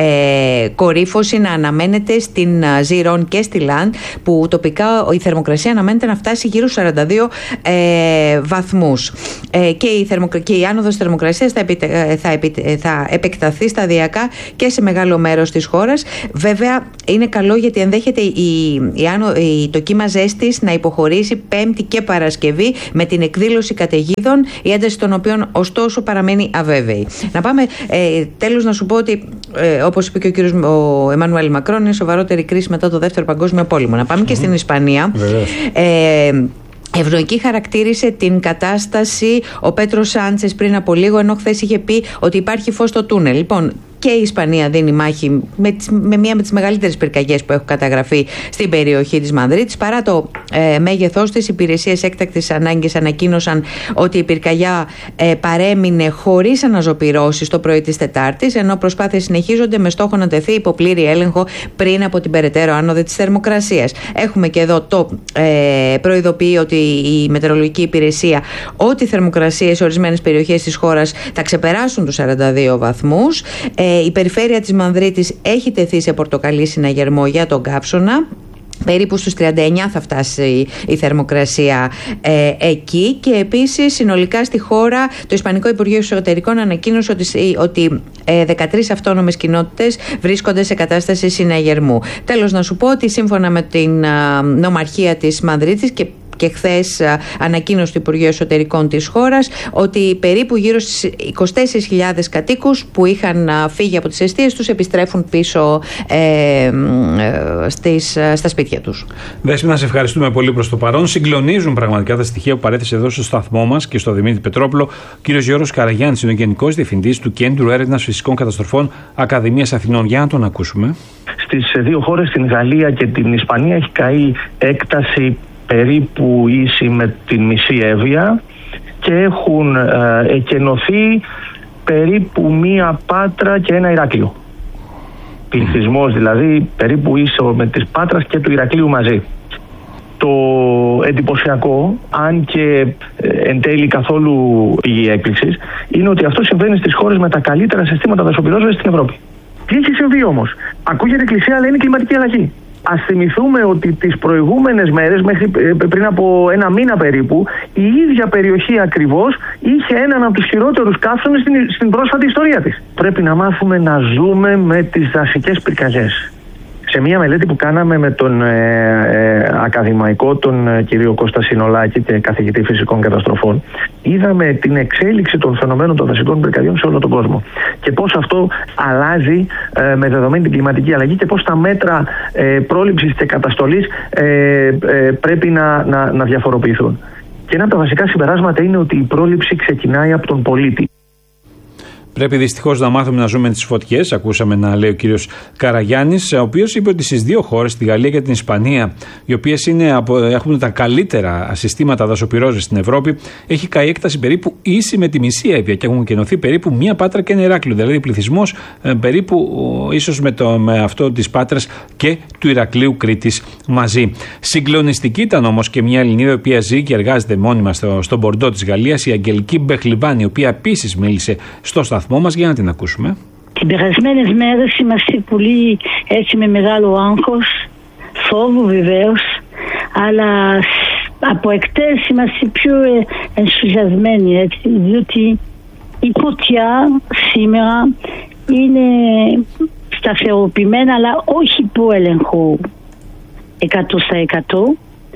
ε, κορύφωση να αναμένεται στην Ζιρόν και στη Λαντ, που τοπικά η θερμοκρασία αναμένεται να φτάσει γύρω στους σαράντα δύο ε, βαθμούς. βαθμούς ε, και, η θερμοκρα... και η άνοδος θερμοκρασίας θα, επιτε... θα, επιτε... θα επεκταθεί σταδιακά και σε μεγάλο μέρος της χώρας. Βέβαια είναι καλό γιατί ενδέχεται η... Η... Άνω... η... το κύμα ζέστης να υποχωρήσει Πέμπτη και Παρασκευή με την εκδήλωση καταιγίδων, η ένταση των οποίων ωστόσο παραμένει αβέβαιη. Να πάμε ε, τέλος να σου πω ότι ε, όπως είπε και ο κύριος ο Εμμανουέλ Μακρόν, είναι σοβαρότερη κρίση μετά το Δεύτερο Παγκόσμιο Πόλεμο. Να πάμε mm-hmm. και στην Ισπανία. Ε, Ευνοϊκή χαρακτήρισε την κατάσταση ο Πέτρο Σάντσες πριν από λίγο, ενώ χθες είχε πει ότι υπάρχει φως στο τούνελ. Λοιπόν, και η Ισπανία δίνει μάχη με, με μία με τις μεγαλύτερες πυρκαγιές που έχουν καταγραφεί στην περιοχή της Μαδρίτης. Παρά το ε, μέγεθός της, οι υπηρεσίες έκτακτης ανάγκης ανακοίνωσαν ότι η πυρκαγιά ε, παρέμεινε χωρίς αναζωπυρώσεις το πρωί της Τετάρτης, ενώ προσπάθειες συνεχίζονται με στόχο να τεθεί υπό πλήρη έλεγχο πριν από την περαιτέρω άνοδο της θερμοκρασίας. Έχουμε και εδώ το ε, προειδοποιεί ότι η μετεωρολογική υπηρεσία ότι οι θερμοκρασίες σε ορισμένες περιοχές της χώρας θα ξεπεράσουν τους σαράντα δύο βαθμούς. Ε, η περιφέρεια της Μαδρίτης έχει τεθεί σε πορτοκαλί συναγερμό για τον καύσωνα. Περίπου στους τριάντα εννιά θα φτάσει η θερμοκρασία ε, εκεί, και επίσης συνολικά στη χώρα το Ισπανικό Υπουργείο Εσωτερικών ανακοίνωσε ότι, ότι ε, δεκατρείς αυτόνομες κοινότητες βρίσκονται σε κατάσταση συναγερμού. Τέλος να σου πω ότι σύμφωνα με την α, νομαρχία της Μαδρίτης και και χθες ανακοίνωσε το Υπουργείο Εσωτερικών της χώρας ότι περίπου γύρω στις είκοσι τέσσερις χιλιάδες κατοίκους που είχαν φύγει από τις εστίες τους επιστρέφουν πίσω ε, ε, στις, στα σπίτια τους. Δέσποινα, σε ευχαριστούμε πολύ προς το παρόν. Συγκλονίζουν πραγματικά τα στοιχεία που παρέθεσε εδώ στο σταθμό μας και στο Δημήτρη Πετρόπουλο. Ο κύριος Γιώργος Καραγιάννης είναι ο Γενικός Διευθυντής του Κέντρου Έρευνας Φυσικών Καταστροφών Ακαδημίας Αθηνών. Για να τον ακούσουμε. Στις δύο χώρες, την Γαλλία και την Ισπανία, έχει καεί έκταση περίπου ίση με την μισή Εύβοια και έχουν ε, εκενωθεί περίπου μία Πάτρα και ένα Ηράκλειο. Πληθυσμός δηλαδή περίπου ίσο με της Πάτρας και του Ηρακλείου μαζί. Το εντυπωσιακό, αν και ε, εν τέλει καθόλου πηγή έκπληξης, είναι ότι αυτό συμβαίνει στις χώρες με τα καλύτερα συστήματα δασοπυρόσβεσης στην Ευρώπη. Τι έχει συμβεί όμως? Ακούγεται κλεισέ, αλλά είναι κλιματική αλλαγή. Ας θυμηθούμε ότι τις προηγούμενες μέρες, μέχρι πριν από ένα μήνα περίπου, η ίδια περιοχή ακριβώς είχε έναν από τους χειρότερους καύσονες στην, στην πρόσφατη ιστορία της. Πρέπει να μάθουμε να ζούμε με τις δασικές πυρκαγιές. Σε μια μελέτη που κάναμε με τον ε, ε, ακαδημαϊκό, τον ε, κύριο Κώστα Συνολάκη και καθηγητή φυσικών καταστροφών, είδαμε την εξέλιξη των φαινομένων των δασικών πυρκαγιών σε όλο τον κόσμο και πώς αυτό αλλάζει ε, με δεδομένη την κλιματική αλλαγή και πώς τα μέτρα ε, πρόληψης και καταστολής ε, ε, πρέπει να, να, να διαφοροποιηθούν. Και ένα από τα βασικά συμπεράσματα είναι ότι η πρόληψη ξεκινάει από τον πολίτη. Πρέπει δυστυχώς να μάθουμε να ζούμε τις φωτιές. Ακούσαμε να λέει ο κύριος Καραγιάννης, ο οποίος είπε ότι στις δύο χώρες, τη Γαλλία και την Ισπανία, οι οποίες είναι από, έχουν τα καλύτερα συστήματα δασοπυρόσβεσης στην Ευρώπη, έχει καεί έκταση περίπου ίση με τη μισή Εύβοια και έχουν κενωθεί περίπου μία Πάτρα και ένα Ηράκλειο. Δηλαδή, πληθυσμός ε, περίπου ίσως με, το, με αυτό της Πάτρας και του Ηρακλείου Κρήτης μαζί. Συγκλονιστική ήταν όμως και μια Ελληνίδα, η οποία ζει και εργάζεται μόνιμα στο, στο Μπορντό της Γαλλίας, η Αγγελική Μπεχλιβάνη, η οποία επίσης μίλησε στο σταθμό μας, για να την ακούσουμε. Τις περασμένες μέρες είμαστε πολύ έτσι με μεγάλο άγχος, φόβο βεβαίως, αλλά από εκτές είμαστε πιο ενθουσιασμένοι, έτσι, διότι η φωτιά σήμερα είναι σταθεροποιημένα, αλλά όχι που έλεγχο εκατό τοις εκατό.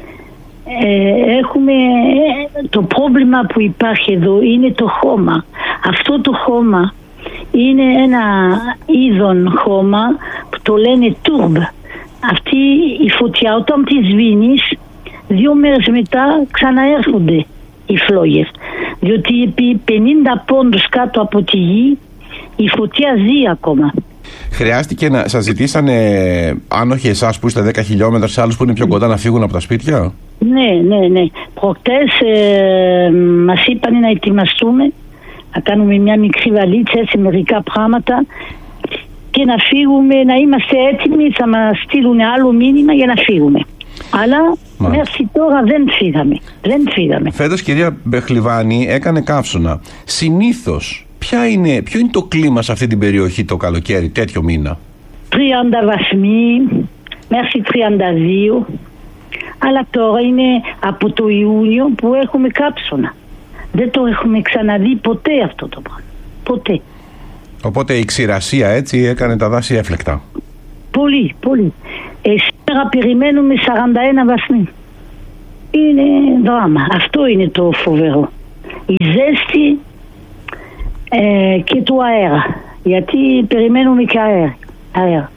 Ε, έχουμε το πρόβλημα που υπάρχει εδώ είναι το χώμα. Αυτό το χώμα είναι ένα είδον χώμα που το λένε τουρμπ. Αυτή η φωτιά όταν τη σβήνεις, δύο μέρες μετά ξαναέρχονται οι φλόγες, διότι επί πενήντα πόντους κάτω από τη γη η φωτιά ζει ακόμα. Χρειάστηκε να σας ζητήσανε άνοχοι εσάς που είστε δέκα χιλιόμετρα, σε άλλους που είναι πιο κοντά, να φύγουν από τα σπίτια? Ναι, ναι, ναι. Προχτές ε, μας είπαν να ετοιμαστούμε, να κάνουμε μια μικρή βαλίτσα, έτσι μερικά πράγματα και να φύγουμε, να είμαστε έτοιμοι, θα μας στείλουν άλλο μήνυμα για να φύγουμε. Αλλά Μάλιστα. μέχρι τώρα δεν φύγαμε. Δεν φύγαμε. Φέτος, κυρία Μπεχλιβάνη, έκανε καύσωνα. Συνήθως, ποια είναι, ποιο είναι το κλίμα σε αυτή την περιοχή το καλοκαίρι, τέτοιο μήνα? τριάντα βαθμοί, μέχρι τριάντα δύο. Αλλά τώρα είναι από το Ιούνιο που έχουμε κάψωνα. Δεν το έχουμε ξαναδεί ποτέ αυτό το πράγμα. Ποτέ. Οπότε η ξηρασία έτσι έκανε τα δάση έφλεκτα. Πολύ, πολύ. Ε, σήμερα περιμένουμε σαράντα ένα βαθμοί. Είναι δράμα. Αυτό είναι το φοβερό. Η ζέστη ε, και το αέρα. Γιατί περιμένουμε και αέρα. αέρα.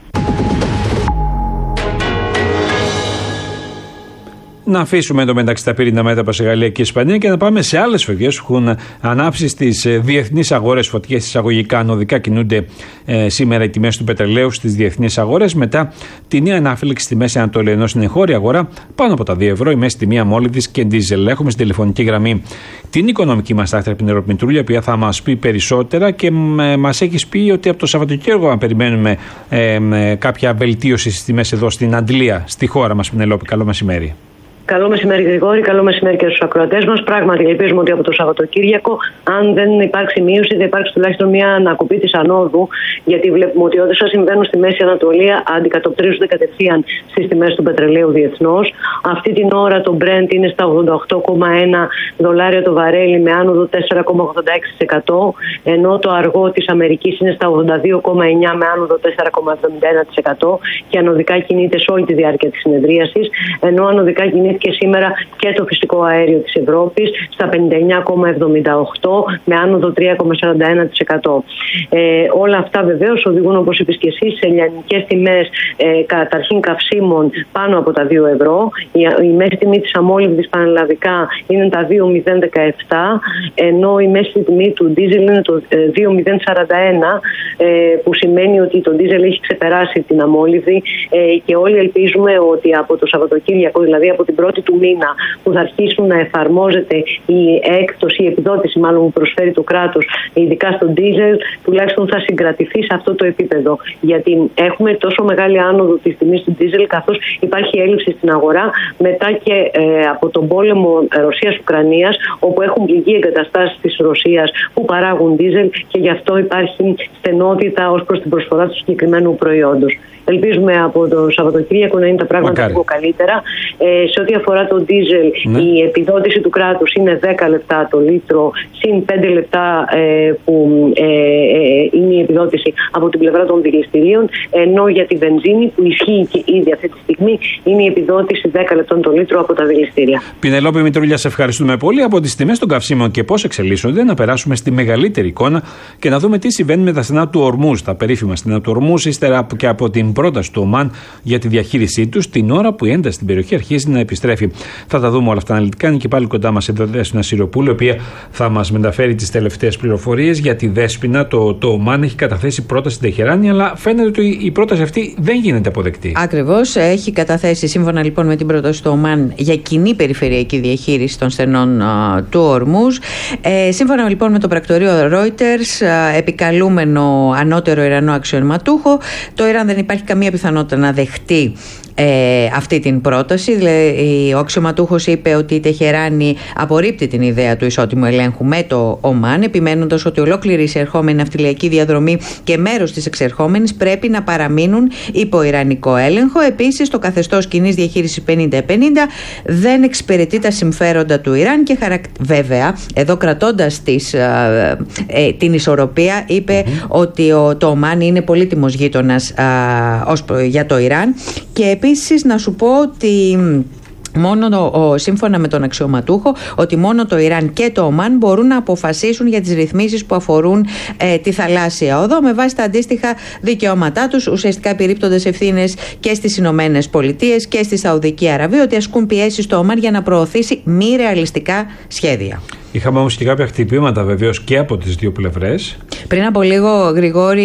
Να αφήσουμε εντωμεταξύ τα πυρήνα μέτωπα σε Γαλλία και Ισπανία και να πάμε σε άλλες φωτιές που έχουν ανάψει στις διεθνείς αγορές. Φωτιές εισαγωγικά ανωδικά κινούνται ε, σήμερα οι τιμές του πετρελαίου στις διεθνείς αγορές μετά τη νέα ανάφλεξη στη Μέση Ανατολή. Ενώ στην εγχώρια αγορά πάνω από τα δύο ευρώ η μέση τιμή αμόλυβδης και ντίζελ. Έχουμε στην τηλεφωνική γραμμή την οικονομική μας τάκτρα Πινερό Μητρούλια, η οποία θα μας πει περισσότερα και ε, μας έχει πει ότι από το Σαββατοκύριακο να περιμένουμε ε, ε, κάποια βελτίωση στις τιμές εδώ στην Αντλία, στη χώρα μας. Πινελόπη, καλό μεσημέρι. Καλό μεσημέρι, Γρηγόρη. Καλό μεσημέρι και στους ακροατές μας. Πράγματι, ελπίζουμε ότι από το Σαββατοκύριακο, αν δεν υπάρξει μείωση, θα υπάρξει τουλάχιστον μια ανακοπή της ανόδου. Γιατί βλέπουμε ότι όσα συμβαίνουν στη Μέση Ανατολή αντικατοπτρίζονται κατευθείαν στις τιμές του πετρελαίου διεθνώς. Αυτή την ώρα το Brent είναι στα ογδόντα οκτώ κόμμα ένα δολάρια το βαρέλι με άνοδο τέσσερα κόμμα ογδόντα έξι τοις εκατό. Ενώ το αργό της Αμερικής είναι στα ογδόντα δύο κόμμα εννιά με άνοδο τέσσερα κόμμα εβδομήντα ένα τοις εκατό. Και ανωδικά κινείται σε όλη τη διάρκεια της συνεδρίασης. Ενώ ανωδικά κινείται και σήμερα και το φυσικό αέριο της Ευρώπης στα πενήντα εννιά κόμμα εβδομήντα οκτώ με άνοδο τρία κόμμα σαράντα ένα τοις εκατό. Ε, όλα αυτά βεβαίως οδηγούν, όπως είπες και εσύ, σε λιανικές τιμές ε, καταρχήν καυσίμων πάνω από τα δύο ευρώ. Η, η μέση τιμή της αμόλυβδης πανελλαδικά είναι τα δύο κόμμα μηδέν δεκαεπτά, ενώ η μέση τιμή του ντίζελ είναι το ε, δύο κόμμα μηδέν σαράντα ένα, ε, που σημαίνει ότι το ντίζελ έχει ξεπεράσει την αμόλυβδη ε, και όλοι ελπίζουμε ότι από το Σαββατοκύριακο, δηλαδή από την πρώτη του μήνα που θα αρχίσουν να εφαρμόζεται η έκπτωση, η επιδότηση μάλλον που προσφέρει το κράτος, ειδικά στον ντίζελ, τουλάχιστον θα συγκρατηθεί σε αυτό το επίπεδο. Γιατί έχουμε τόσο μεγάλη άνοδο της τιμής του ντίζελ, καθώς υπάρχει έλλειψη στην αγορά μετά και ε, από τον πόλεμο Ρωσίας-Ουκρανίας, όπου έχουν πληγεί εγκαταστάσεις της Ρωσίας που παράγουν ντίζελ και γι' αυτό υπάρχει στενότητα ως προς την προσφορά του συγκεκριμένου προϊόντος. Ελπίζουμε από το Σαββατοκύριακο να είναι τα πράγματα λίγο καλύτερα. Ε, σε ό,τι αφορά το ντίζελ, ναι. η επιδότηση του κράτους είναι δέκα λεπτά το λίτρο, συν πέντε λεπτά ε, που ε, ε, είναι η επιδότηση από την πλευρά των δηληστηρίων, ενώ για τη βενζίνη που ισχύει και ήδη αυτή τη στιγμή είναι η επιδότηση δέκα λεπτών το λίτρο από τα δηληστήρια. Πινελόπη Μητρούλια, σε ευχαριστούμε πολύ. Από τις τιμές των καυσίμων και πώς εξελίσσονται, να περάσουμε στη μεγαλύτερη εικόνα και να δούμε τι συμβαίνει με τα στενά του Ορμούζ, τα περίφημα στενά του Ορμούζ, ύστερα και από την πρόταση του Ομάν για τη διαχείρισή τους, την ώρα που η ένταση στην περιοχή αρχίζει να επιστρέφει. Θα τα δούμε όλα αυτά αναλυτικά. Είναι και πάλι κοντά μας εδώ Δέσποινα Σιροπούλου, η οποία θα μας μεταφέρει τις τελευταίες πληροφορίες για τη Δέσποινα. Το, το Ομάν έχει καταθέσει πρόταση στην Τεχεράνη, αλλά φαίνεται ότι η πρόταση αυτή δεν γίνεται αποδεκτή. Ακριβώς. Έχει καταθέσει, σύμφωνα λοιπόν με την πρόταση του Ομάν, για κοινή περιφερειακή διαχείριση των στενών α, του Ορμούζ. Ε, σύμφωνα λοιπόν με το πρακτορείο Reuters, α, επικαλούμενο ανώτερο Ιρανό αξιωματούχο, το Ιράν δεν υπάρχει καμία πιθανότητα να δεχτεί Ε, αυτή την πρόταση. Δηλαδή, ο αξιωματούχος είπε ότι η Τεχεράνη απορρίπτει την ιδέα του ισότιμου ελέγχου με το Ομάν, επιμένοντας ότι ολόκληρη η εισερχόμενη ναυτιλιακή διαδρομή και μέρος της εξερχόμενης πρέπει να παραμείνουν υπό ιρανικό έλεγχο. Επίσης, το καθεστώς κοινής διαχείρισης πενήντα πενήντα δεν εξυπηρετεί τα συμφέροντα του Ιράν και χαρακ... βέβαια, εδώ κρατώντας τις, ε, ε, την ισορροπία, είπε mm-hmm. ότι ο, το Ομάν είναι πολύτιμος γείτονας ε, ως, για το Ιράν. Και επίσης να σου πω ότι μόνο το, ο, σύμφωνα με τον αξιωματούχο, ότι μόνο το Ιράν και το Ομάν μπορούν να αποφασίσουν για τις ρυθμίσεις που αφορούν ε, τη θαλάσσια οδό με βάση τα αντίστοιχα δικαιώματά τους, ουσιαστικά επιρρύπτοντας ευθύνες και στις Ηνωμένες Πολιτείες και στη Σαουδική Αραβία, ότι ασκούν πιέσεις στο Ομάν για να προωθήσει μη ρεαλιστικά σχέδια. Είχαμε όμως και κάποια χτυπήματα βεβαίως και από τις δύο πλευρές. Πριν από λίγο, Γρηγόρη,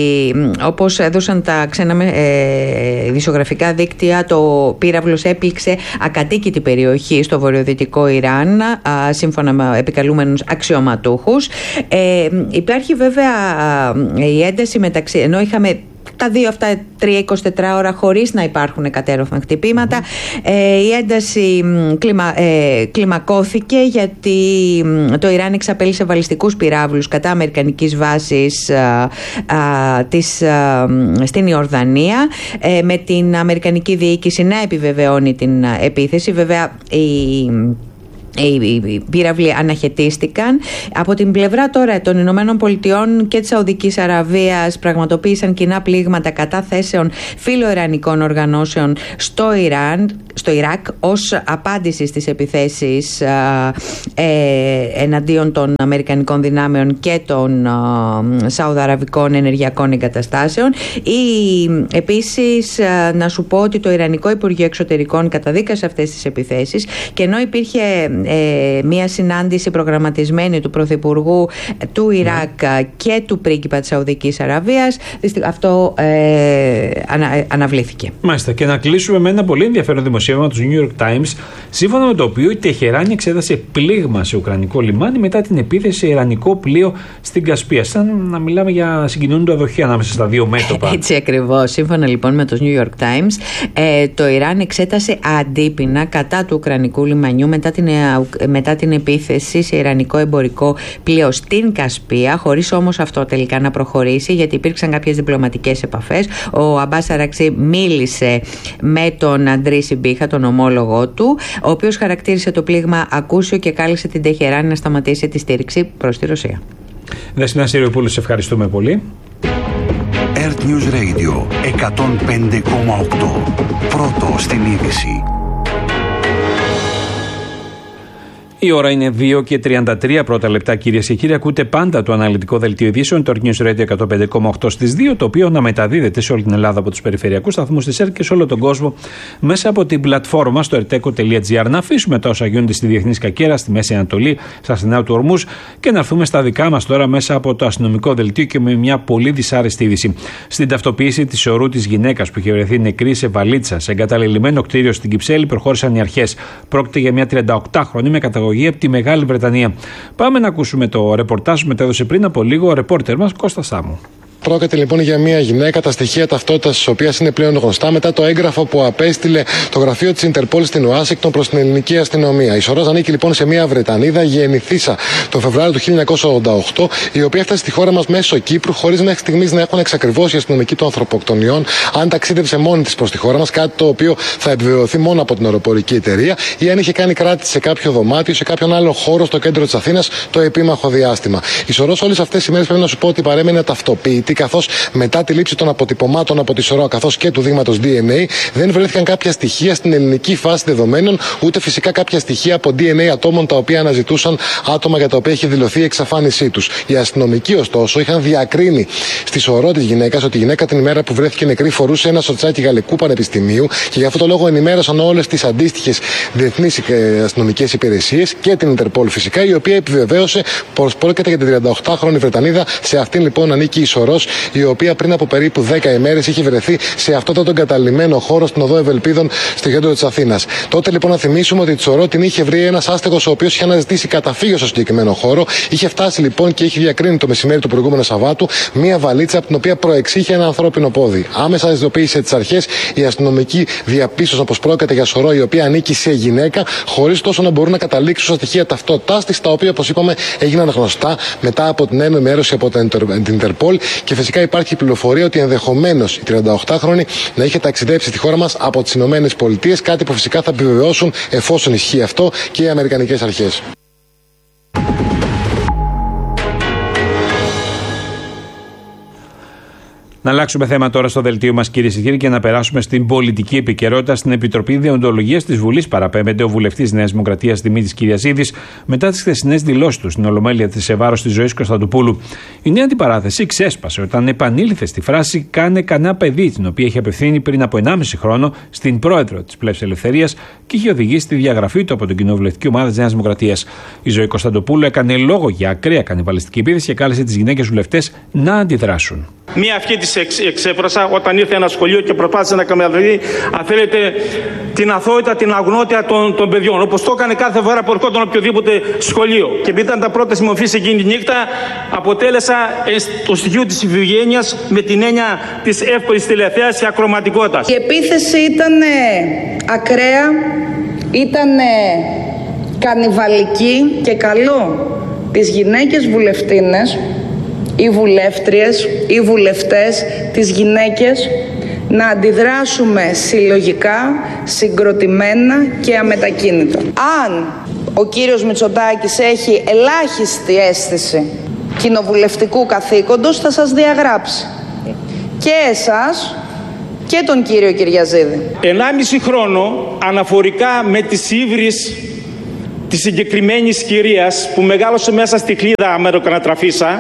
όπως έδωσαν τα ξένα ε, ειδησιογραφικά δίκτυα, το πύραυλος έπληξε ακατοίκητη περιοχή στο βορειοδυτικό Ιράν, α, σύμφωνα με επικαλούμενους αξιωματούχους. Ε, υπάρχει βέβαια α, η ένταση μεταξύ, ενώ είχαμε τα δύο αυτά τρία εικοσιτέσσερις ώρα χωρίς να υπάρχουν κατέρωθεν χτυπήματα. Mm. Ε, η ένταση κλιμα, ε, κλιμακώθηκε γιατί το Ιράν εξαπέλυσε βαλιστικούς πυράβλους κατά αμερικανικής βάσης α, α, της, α, στην Ιορδανία, ε, με την αμερικανική διοίκηση να επιβεβαιώνει την επίθεση. Βέβαια η οι πύραυλοι αναχαιτίστηκαν. Από την πλευρά τώρα των Ηνωμένων Πολιτειών και της Σαουδικής Αραβίας πραγματοποίησαν κοινά πλήγματα κατά θέσεων φιλοϊρανικών οργανώσεων στο Ιράν, στο Ιράκ, ως απάντηση στις επιθέσεις ε, ε, εναντίον των αμερικανικών δυνάμεων και των ε, σαουδαραβικών ενεργειακών εγκαταστάσεων. Ή, επίσης ε, να σου πω ότι το Ιρανικό Υπουργείο Εξωτερικών καταδίκασε αυτές τις επιθέσεις, και ενώ υπήρχε ε, μια συνάντηση προγραμματισμένη του Πρωθυπουργού του Ιράκ mm. και του πρίγκιπα της Σαουδικής Αραβίας, αυτό ε, ανα, αναβλήθηκε. Μάλιστα, και να κλείσουμε με ένα πολύ ενδιαφέρον δημοσίευμα του New York Times, σύμφωνα με το οποίο η Τεχεράνη εξέδασε πλήγμα σε ουκρανικό λιμάνι μετά την επίθεση σε ιρανικό πλοίο στην Κασπία. Σαν να μιλάμε για συγκινούντα αδοχή ανάμεσα στα δύο μέτωπα. Έτσι ακριβώς. Σύμφωνα λοιπόν με το New York Times, ε, το Ιράν εξέτασε αντίπεινα κατά του ουκρανικού λιμανιού μετά την, μετά την επίθεση σε ιρανικό εμπορικό πλοίο στην Κασπία, χωρίς όμως αυτό τελικά να προχωρήσει, γιατί υπήρξαν κάποιες διπλωματικές επαφές. Ο Αμπάς Αραξί μίλησε με τον Αντρί Σιμπίχα, τον ομόλογό του, ο οποίος χαρακτήρισε το πλήγμα ακούσιο και κάλεσε την Τεχεράνη να σταματήσει τη στήριξη προς τη Ρωσία. Δεσπόινα Συριοπούλου, σε ευχαριστούμε πολύ. Earth News Radio εκατόν πέντε κόμμα οκτώ. Πρώτο στην είδηση. Η ώρα είναι δύο και τριάντα τρία πρώτα λεπτά, κυρίες και κύριοι. Ακούτε πάντα το αναλυτικό δελτίο ειδήσεων, το Earth News Radio εκατόν πέντε κόμμα οκτώ στις δύο, το οποίο αναμεταδίδεται σε όλη την Ελλάδα από τους περιφερειακούς σταθμούς της ΕΡΤ και σε όλο τον κόσμο μέσα από την πλατφόρμα στο ερτέκο τελεία τζι άρ. Να αφήσουμε τα όσα γίνονται στη διεθνή σκακέρα, στη Μέση Ανατολή, στα στενά του Ορμούς, και να έρθουμε στα δικά μας τώρα μέσα από το αστυνομικό δελτίο και με μια πολύ δυσάρεστη είδηση. Στην ταυτοποίηση της ορού της γυναίκας που είχε βρεθεί νεκρή σε βαλίτσα σε εγκαταλελειμμένο κτίριο στην Κυψέλη προχώρησαν οι αρχές. Πρόκειται για μια τριανταοκτάχρονη με καταγωγή από τη Μεγάλη Βρετανία. Πάμε να ακούσουμε το ρεπορτάζ που μετέδωσε πριν από λίγο ο ρεπόρτερ μας Κώστας Σάμου. Πρόκειται λοιπόν για μια γυναίκα, τα στοιχεία ταυτότητας της οποίας είναι πλέον γνωστά μετά το έγγραφο που απέστειλε το γραφείο της Ιντερπόλ στην Ουάσιγκτον προς την ελληνική αστυνομία. Η Σορός ανήκει λοιπόν σε μια Βρετανίδα γεννηθήσα το Φεβρουάριο του χίλια εννιακόσια ογδόντα οκτώ, η οποία έφτασε στη χώρα μας μέσω Κύπρου, χωρίς μέχρι στιγμής να έχουν εξακριβώσει οι αστυνομικοί των ανθρωποκτονιών αν ταξίδευσε μόνη της προς τη χώρα μας, κάτι το οποίο θα επιβεβαιωθεί μόνο από την αεροπορική εταιρεία, ή αν είχε κάνει κράτηση σε κάποιο δωμάτιο, σε κάποιον άλλο χώρο στο κέντρο της Αθήνας το επίμαχο διάστημα. Η Σορός όλες αυτές τις ημέρες πρέπει να σου πω ότι παρέμεινε ταυτοποιητή, καθώς μετά τη λήψη των αποτυπωμάτων από τη Σορό καθώς και του δείγματος ντι εν έι δεν βρέθηκαν κάποια στοιχεία στην ελληνική φάση δεδομένων, ούτε φυσικά κάποια στοιχεία από ντι εν έι ατόμων τα οποία αναζητούσαν άτομα για τα οποία έχει δηλωθεί η εξαφάνισή τους. Οι αστυνομικοί, ωστόσο, είχαν διακρίνει στη Σορό της γυναίκας ότι η γυναίκα την ημέρα που βρέθηκε νεκρή φορούσε ένα σορτσάκι Γαλλικού Πανεπιστημίου, και γι' αυτό το λόγο ενημέρωσαν όλες τις αντίστοιχες διεθνείς αστυνομικές υπηρεσίες και την Ιντερπόλ φυσικά, η οποία επιβεβαίωσε πως πρόκειται για την τριανταοκτάχρονη Βρετανίδα. Σε αυτήν λοιπόν ανήκει η Σορός, η οποία πριν από περίπου δέκα ημέρες είχε βρεθεί σε αυτό τον καταλημμένο χώρο στην οδό Ευελπίδων στο κέντρο της Αθήνας. Τότε λοιπόν να θυμίσουμε ότι τη Σορό την είχε βρει ένας άστεγος ο οποίος είχε αναζητήσει καταφύγιο στο συγκεκριμένο χώρο. Είχε φτάσει λοιπόν και είχε διακρίνει το μεσημέρι του προηγούμενου Σαββάτου μία βαλίτσα από την οποία προεξήχε ένα ανθρώπινο πόδι. Άμεσα ειδοποίησε τις αρχές, οι αστυνομικοί διαπίστωσαν πως πρόκειται για Σορό η οποία ανήκει σε γυναίκα, χωρίς τόσο να μπορούν να καταλήξουν στα στοιχεία ταυτότητάς της, τα οποία όπως είπαμε έγιναν γνωστά μετά από την ενημέρωση από την Ιντερπόλ, και φυσικά υπάρχει η πληροφορία ότι ενδεχομένως η τριανταοκτάχρονη να είχε ταξιδέψει στη χώρα μας από τις Ηνωμένες Πολιτείες, κάτι που φυσικά θα επιβεβαιώσουν, εφόσον ισχύει αυτό, και οι αμερικανικές αρχές. Να αλλάξουμε θέμα τώρα στο δελτίο μας, κυρίες και κύριοι, και να περάσουμε στην πολιτική επικαιρότητα. Στην Επιτροπή Δεοντολογίας της Βουλής παραπέμπεται ο βουλευτής Νέας Δημοκρατίας Δημήτρης Κυριαζίδης μετά τις χθεσινές δηλώσεις του στην Ολομέλεια της σε βάρος της Ζωής Κωνσταντοπούλου. Η νέα αντιπαράθεση ξέσπασε όταν επανήλθε στη φράση «κάνε κανένα παιδί», την οποία είχε απευθύνει πριν από ενάμιση χρόνο στην πρόεδρο της Πλεύσης Ελευθερίας και είχε οδηγήσει στη διαγραφή του από την κοινοβουλευτική ομάδα της Νέας Δημοκρατίας. Η Ζωή Κωνσταντοπούλου έκανε λόγο για ακραία κανιβαλιστική επίθεση και κάλεσε τις γυναίκες βουλευτές να αντιδράσουν. Μία ευχή της εξέφρασα όταν ήρθε ένα σχολείο και προσπάθησε να καμιαδεί, αν θέλετε, την αθωότητα, την αγνότητα των, των παιδιών. Όπως το έκανε κάθε φορά που ερχόταν οποιοδήποτε σχολείο. Και επειδή ήταν τα πρώτα συμμορφής εκείνη τη νύχτα, αποτέλεσα το στοιχείο της ευγένειας με την έννοια της εύκολης τηλεθέασης και ακροματικότητας. Η επίθεση ήταν ακραία, ήταν κανιβαλική, και καλό τις γυναίκες βουλευτίνες, οι βουλεύτριες, οι βουλευτές, τις γυναίκες, να αντιδράσουμε συλλογικά, συγκροτημένα και αμετακίνητα. Αν ο κύριος Μητσοτάκης έχει ελάχιστη αίσθηση κοινοβουλευτικού καθήκοντος, θα σας διαγράψει και εσάς και τον κύριο Κυριαζίδη. Ενάμιση χρόνο αναφορικά με τις ύβρις της συγκεκριμένης κυρίας που μεγάλωσε μέσα στη χλίδα μεροκανατραφίσα,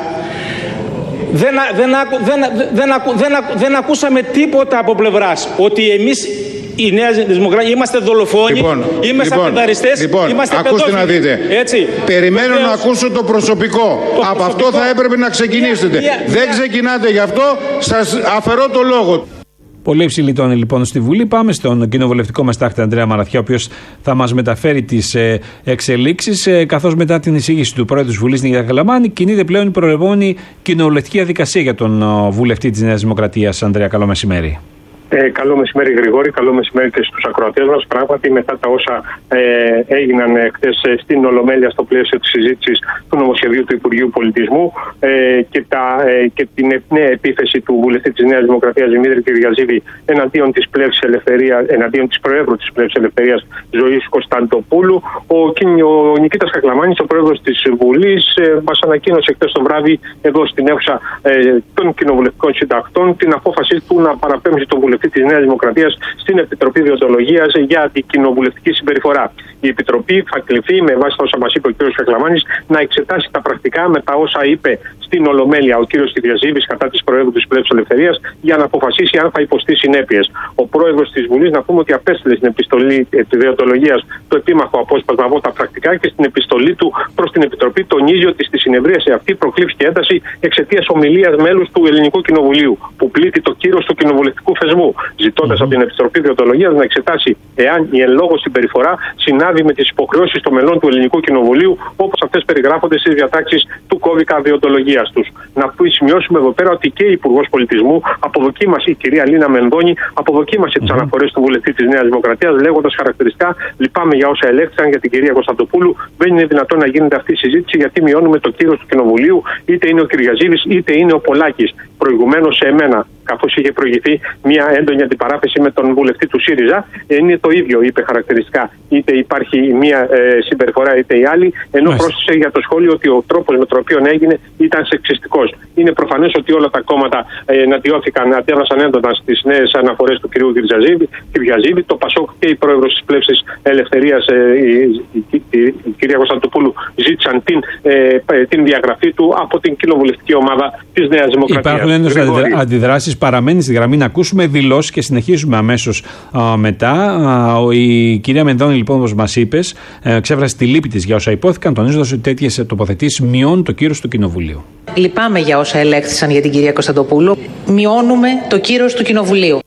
δεν, δεν, δεν, δεν, δεν, δεν ακούσαμε τίποτα από πλευράς ότι εμείς η Νέα Δημοκρατία είμαστε δολοφόνοι, λοιπόν, είμαστε λοιπόν, πενταριστές, λοιπόν, είμαστε ακούστε να δείτε. Έτσι. Περιμένω Βεβαίως, να ακούσω το προσωπικό. Το από προσωπικό, αυτό θα έπρεπε να ξεκινήσετε. Μια, μια, δεν ξεκινάτε γι' αυτό, σας αφαιρώ το λόγο. Πολύ υψηλή τόνη λοιπόν στη Βουλή. Πάμε στον κοινοβουλευτικό μας τάκτη Ανδρέα Μαραθιά, ο οποίος θα μας μεταφέρει τις ε, εξελίξεις, ε, καθώς μετά την εισήγηση του πρόεδρου της Βουλής Νίκητα Χαλαμάνη κινείται πλέον η προερχόμενη κοινοβουλευτική διαδικασία για τον ο, βουλευτή της Νέας Δημοκρατίας. Ανδρέα, καλό μεσημέρι. Ε, καλό μεσημέρι Γρηγόρη, καλό μεσημέρι και στους ακροατές μας. Πράγματι, μετά τα όσα ε, έγιναν χθες στην Ολομέλεια στο πλαίσιο της συζήτησης του νομοσχεδίου του Υπουργείου Πολιτισμού ε, και, τα, ε, και την νέα επίθεση του βουλευτή της Νέας Δημοκρατίας Δημήτρη Κυριαζίδη εναντίον της πλεύσης ελευθερίας, εναντίον της Προέδρου της πλεύσης ελευθερίας Ζωής Κωνσταντοπούλου, ο, ο Νικήτας Χακλαμάνης, ο πρόεδρος της Βουλής, ε, μας ανακοίνωσε χθες το βράδυ εδώ στην αίθουσα ε, των κοινοβουλευτικών συντακτών την απόφαση του να παραπέμψει τον βουλευτή της Νέας Δημοκρατίας στην Επιτροπή Διοντολογίας για αντικοινοβουλευτική συμπεριφορά. Η Επιτροπή θα κληθεί, με βάση τα όσα μας είπε ο κ. Χακλαμάνης, να εξετάσει τα πρακτικά με τα όσα είπε στην Ολομέλεια ο κ. Κυριαζίδης κατά της Προέδρου της Πλεύσης Ελευθερίας για να αποφασίσει αν θα υποστεί συνέπειες. Ο πρόεδρος της Βουλής, να πούμε ότι απέστειλε στην επιστολή τη Διοντολογίας το επίμαχο απόσπασμα από τα πρακτικά και στην επιστολή του προς την Επιτροπή τονίζει ότι στη συνεδρίαση αυτή προκλήθηκε ένταση εξαιτίας ομιλίας μέλους του Ελληνικού Κοινοβουλίου που πλήττει το κύρος του κοινοβουλευτικού θεσμού, ζητώντας mm-hmm. από την Επιτροπή Διοντολογίας να εξετάσει εάν η εν λόγω συμπεριφορά συνάδει με τις υποχρεώσεις των μελών του Ελληνικού Κοινοβουλίου όπως αυτές περιγράφονται στις διατάξεις του κώδικα διοντολογίας τους. Να σημειώσουμε εδώ πέρα ότι και η Υπουργός Πολιτισμού αποδοκίμασε, η κυρία Λίνα Μενδώνη, αποδοκίμασε mm-hmm. τις αναφορές του βουλευτή της Νέας Δημοκρατίας, λέγοντας χαρακτηριστικά: λυπάμαι για όσα ελέγχθηκαν για την κυρία Κωνσταντοπούλου. Δεν είναι δυνατόν να γίνεται αυτή η συζήτηση γιατί μειώνουμε το κύρος του Κοινοβουλίου, είτε είναι ο Κυριαζίδης είτε είναι ο Πολάκης. Προηγουμένως σε εμένα, καθώς είχε προηγηθεί μια έντονη αντιπαράθεση με τον βουλευτή του ΣΥΡΙΖΑ, είναι το ίδιο, είπε χαρακτηριστικά. Είτε υπάρχει μια ε, συμπεριφορά είτε η άλλη, ενώ Μάλιστα. πρόσθεσε για το σχόλιο ότι ο τρόπος με τον οποίο έγινε ήταν σεξιστικός. Είναι προφανές ότι όλα τα κόμματα ε, εναντιώθηκαν, αντέδρασαν έντονα στις νέες αναφορές του κ. Κυριαζίδη. Το ΠΑΣΟΚ και η πρόεδρος της Πλεύσης Ελευθερίας, ε, η, η, η, η, η κυρία Κωνσταντοπούλου, ζήτησαν την, ε, την διαγραφή του από την κοινοβουλευτική ομάδα της Νέας Δημοκρατίας. Υπάρχουν έντονες αντιδράσεις, παραμένει στη γραμμή να ακούσουμε δηλώσεις και συνεχίζουμε αμέσως α, μετά. Α, η κυρία Μενδώνη, λοιπόν, όπως μας είπες, ε, ξέφρασε τη λύπη της για όσα υπόθηκαν, τονίζοντας ότι τέτοιες τοποθετήσεις μειώνουν το κύρος του Κοινοβουλίου. Λυπάμαι για όσα ελέγχθησαν για την κυρία Κωνσταντοπούλου. Μειώνουμε το κύρος του Κοινοβουλίου.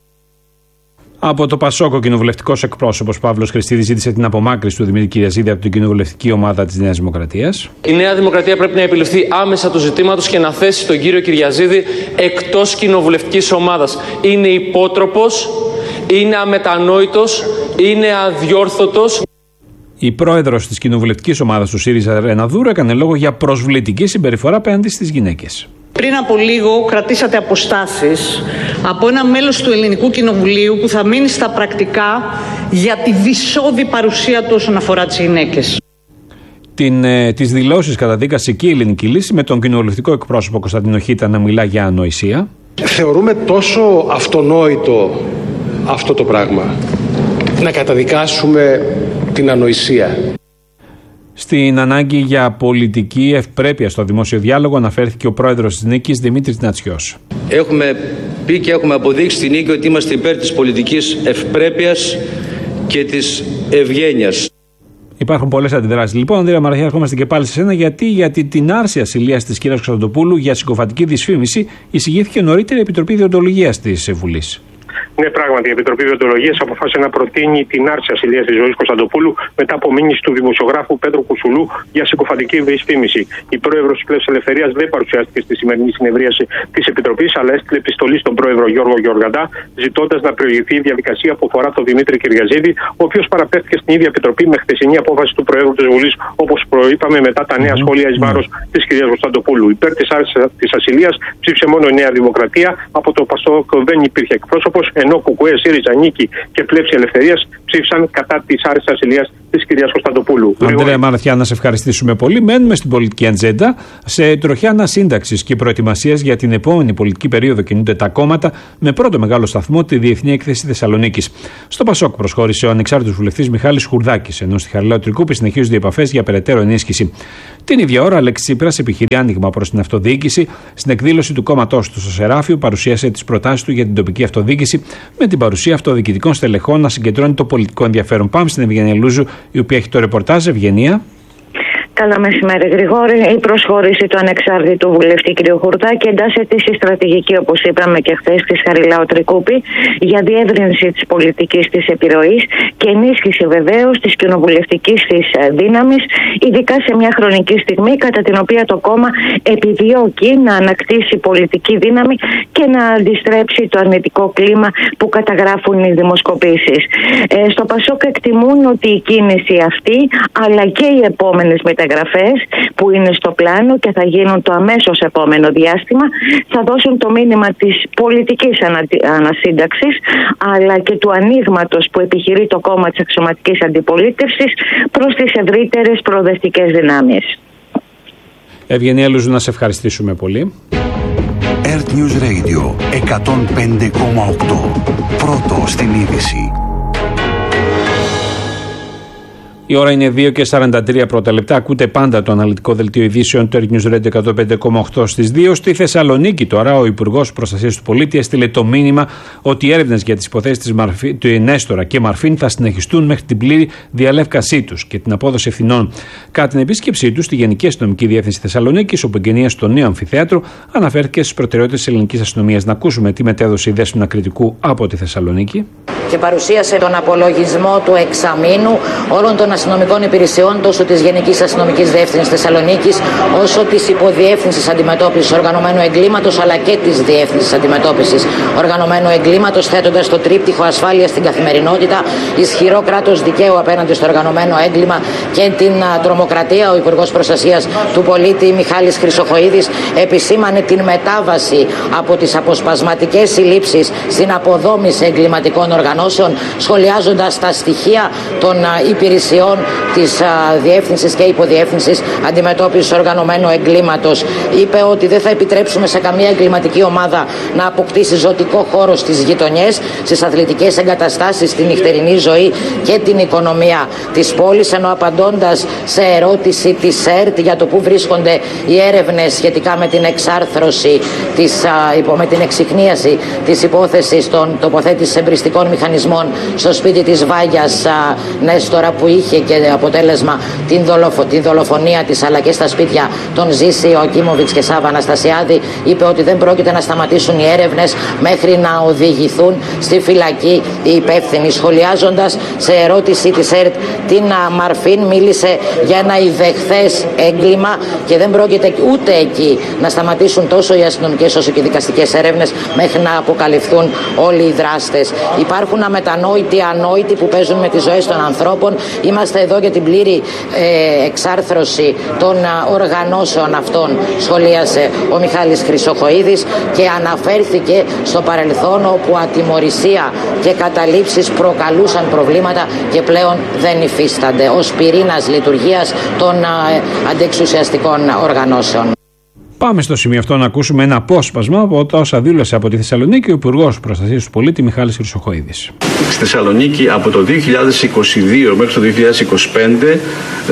Από το ΠΑΣΟΚ, ο κοινοβουλευτικός εκπρόσωπος Παύλος Χριστίδης ζήτησε την απομάκρυνση του Δημήτρη Κυριαζίδη από την κοινοβουλευτική ομάδα της Νέας Δημοκρατίας. Η Νέα Δημοκρατία πρέπει να επιληφθεί άμεσα του ζητήματος και να θέσει τον κύριο Κυριαζίδη εκτός κοινοβουλευτικής ομάδας. Είναι υπότροπος, είναι αμετανόητος, είναι αδιόρθωτος. Η πρόεδρος της κοινοβουλευτικής ομάδας του ΣΥΡΙΖΑ, Ρένα Δούρου, έκανε λόγο για προσβλητική συμπεριφορά απέναντι στις γυναίκες. Πριν από λίγο κρατήσατε αποστάσεις από ένα μέλος του Ελληνικού Κοινοβουλίου που θα μείνει στα πρακτικά για τη βυσσώδη παρουσία του όσον αφορά τις γυναίκες. Την, ε, τις δηλώσεις καταδίκασε και η Ελληνική Λύση με τον κοινοβουλευτικό εκπρόσωπο Κωνσταντίνο Χίτα να μιλά για ανοησία. Θεωρούμε τόσο αυτονόητο αυτό το πράγμα, να καταδικάσουμε την ανοησία. Στην ανάγκη για πολιτική ευπρέπεια στο δημόσιο διάλογο αναφέρθηκε ο πρόεδρος της Νίκης, Δημήτρης Νατσιός. Έχουμε πει και έχουμε αποδείξει στην Νίκη ότι είμαστε υπέρ της πολιτικής ευπρέπειας και της ευγένειας. Υπάρχουν πολλές αντιδράσεις. Λοιπόν, Ανδρέα Μαραθιά, ερχόμαστε και πάλι σε σένα. Γιατί, γιατί την άρση ασυλίας της κυρίας Κωνσταντοπούλου για συκοφαντική δυσφήμιση εισηγήθηκε νωρίτερα η Επιτροπή Διοντολογίας της Βουλής. Ναι, πράγματι, η Επιτροπή Διοντολογίας αποφάσισε να προτείνει την άρση ασυλίας της Ζωής Κωνσταντοπούλου μετά από μήνυση του δημοσιογράφου Πέτρου Κουσουλού για συκοφαντική δυσφήμιση. Η πρόεδρος της Πλεύσης Ελευθερίας δεν παρουσιάστηκε στη σημερινή συνεδρίαση της Επιτροπής, αλλά έστειλε επιστολή στον πρόεδρο Γιώργο Γεωργαντά, ζητώντας να προηγηθεί η διαδικασία που αφορά τον Δημήτρη Κυριαζίδη, ο οποίος παραπέμφθηκε στην ίδια Επιτροπή με χθεσινή απόφαση του Προέδρου της Βουλής, όπως προείπαμε μετά τα νέα σχόλια εις βάρος της κυρίας Κωνσταντοπούλου. Υπέρ της άρσης της ασυλίας ψήφισε μόνο η Νέα Δημοκρατία, από το ΠΑΣΟΚ δεν υπήρχε εκπρόσωπος, ενώ Κουκουέ, ΣΥΡΙΖΑ, Νίκη και Πλεύση Ελευθερίας ψήφισαν κατά της άρεσης ασυλίας της κυρίας Κωνσταντοπούλου. Ανδρέα Μαραθιά, να σε ευχαριστήσουμε πολύ. Μένουμε στην πολιτική ατζέντα. Σε τροχιά ανασύνταξης και προετοιμασίας για την επόμενη πολιτική περίοδο κινούνται τα κόμματα, με πρώτο μεγάλο σταθμό τη Διεθνή Έκθεση Θεσσαλονίκης. Στο Πασόκ προσχώρησε ο ανεξάρτητος βουλευτής Μιχάλης Χουρδάκης, ενώ στη Χαριλάου Τρικούπη συνεχίζονται οι επαφές για περαιτέρω ενίσχυση. Την ίδια ώρα, ο Αλέξης Τσίπρας επιχειρεί άνοιγμα προς την αυτοδιοίκηση. Στην εκδήλωση του κόμματός του στο Σεράφιο, παρουσίασε τις προτάσεις του για την τοπική αυτοδιοίκηση, με την παρουσία αυτοδιοικητικών στελεχών να συγκεντρώνει το πολιτικό ενδιαφέρον. Πάμε στην Ευγενία Λούζου, η οποία έχει το ρεπορτάζ. Ευγενία. Καλό μεσημέρι, Γρηγόρη. Η προσχώρηση του ανεξάρτητου βουλευτή κ. Χουρδάκη εντάσσεται στη στρατηγική, όπως είπαμε και χθες, της Χαριλάου Τρικούπη για διεύρυνση της πολιτικής της επιρροής και ενίσχυση βεβαίως της κοινοβουλευτικής της δύναμης, ειδικά σε μια χρονική στιγμή κατά την οποία το κόμμα επιδιώκει να ανακτήσει πολιτική δύναμη και να αντιστρέψει το αρνητικό κλίμα που καταγράφουν οι δημοσκοπήσεις. Ε, στο Πασόκ εκτιμούν ότι η κίνηση αυτή, αλλά και οι επόμενες μεταγραφές που είναι στο πλάνο και θα γίνουν το αμέσως επόμενο διάστημα, θα δώσουν το μήνυμα της πολιτικής ανα, ανασύνταξης, αλλά και του ανοίγματος που επιχειρεί το κόμμα της αξιωματικής αντιπολίτευσης προς τις ευρύτερες προοδευτικές δυνάμεις. Ευγενία Λουζού, να σε ευχαριστήσουμε πολύ. Earth News Radio εκατόν πέντε κόμμα οκτώ. Πρώτο στην είδηση. Η ώρα είναι δύο και σαράντα τρία πρώτα λεπτά. Ακούτε πάντα το αναλυτικό δελτίο ειδήσεων του Earth News Radio εκατόν πέντε κόμμα οκτώ στις δύο. Στη Θεσσαλονίκη τώρα ο Υπουργός Προστασίας του Πολίτη έστειλε το μήνυμα ότι οι έρευνες για τις υποθέσεις της Μαρφή, του Νέστορα και Μαρφίν θα συνεχιστούν μέχρι την πλήρη διαλεύκασή τους και την απόδοση ευθυνών. Κατά την επίσκεψή του στη Γενική Αστυνομική Διεύθυνση Θεσσαλονίκης, όπου εγκαινίασε στο νέο αμφιθέατρο, αναφέρθηκε στις προτεραιότητες της ελληνικής αστυνομίας. Να ακούσουμε τι μετέδωσε η Δέσποινα Κρητικού από τη Θεσσαλονίκη. Και παρουσίασε τον απολογισμό του εξαμήνου όλων των αστυνομικών υπηρεσιών, τόσο της Γενικής Αστυνομικής Διεύθυνσης Θεσσαλονίκης, όσο της Υποδιεύθυνσης Αντιμετώπισης Οργανωμένου Εγκλήματος, αλλά και της Διεύθυνσης Αντιμετώπισης Οργανωμένου Εγκλήματος, θέτοντας το τρίπτυχο ασφάλεια στην καθημερινότητα, ισχυρό κράτος δικαίου απέναντι στο οργανωμένο έγκλημα και την τρομοκρατία. Ο Υπουργός Προστασίας του Πολίτη Μιχάλης Χρυσοχοΐδης επισήμανε την μετάβαση από τις αποσπασματικές συλλήψεις στην αποδόμηση εγκληματικών οργανώσεων, σχολιάζοντας τα στοιχεία των υπηρεσιών της Διεύθυνσης και Υποδιεύθυνσης Αντιμετώπισης Οργανωμένου Εγκλήματος. Είπε ότι δεν θα επιτρέψουμε σε καμία εγκληματική ομάδα να αποκτήσει ζωτικό χώρο στις γειτονιές, στις αθλητικές εγκαταστάσεις, στην νυχτερινή ζωή και την οικονομία της πόλης, ενώ απαντώντας σε ερώτηση της ΕΡΤ για το πού βρίσκονται οι έρευνες σχετικά με την εξάρθρωση, της, με την εξιχνίαση της υπόθεσης των τοποθέτησης εμπριστικών μηχανισμών στο σπίτι της Βάγιας Νέστορα, που είχε και αποτέλεσμα την, δολοφο, την δολοφονία της, αλλά και στα σπίτια των Ζήση, Οκίμοβιτς και Σάβα Αναστασιάδη, είπε ότι δεν πρόκειται να σταματήσουν οι έρευνες μέχρι να οδηγηθούν στη φυλακή οι υπεύθυνοι. Σχολιάζοντας σε ερώτηση της ΕΡΤ την Μαρφίν, μίλησε για ένα ιδεχθές έγκλημα και δεν πρόκειται ούτε εκεί να σταματήσουν τόσο οι αστυνομικές όσο και οι δικαστικές έρευνες μέχρι να αποκαλυφθούν όλοι οι δράστες. Υπάρχουν αμετανόητοι, ανόητοι που παίζουν με τις ζωές των ανθρώπων. Είμαστε εδώ για την πλήρη ε, εξάρθρωση των α, οργανώσεων αυτών, σχολίασε ο Μιχάλης Χρυσοχοΐδης και αναφέρθηκε στο παρελθόν όπου ατιμωρησία και καταλήψεις προκαλούσαν προβλήματα και πλέον δεν υφίστανται ως πυρήνας λειτουργίας των α, αντεξουσιαστικών οργανώσεων. Πάμε στο σημείο αυτό να ακούσουμε ένα απόσπασμα από τα όσα δήλωσε από τη Θεσσαλονίκη ο Υπουργός Προστασίας του Πολίτη Μιχάλης Χρυσοχοΐδης. Στη Θεσσαλονίκη από το δύο χιλιάδες είκοσι δύο μέχρι το δύο χιλιάδες είκοσι πέντε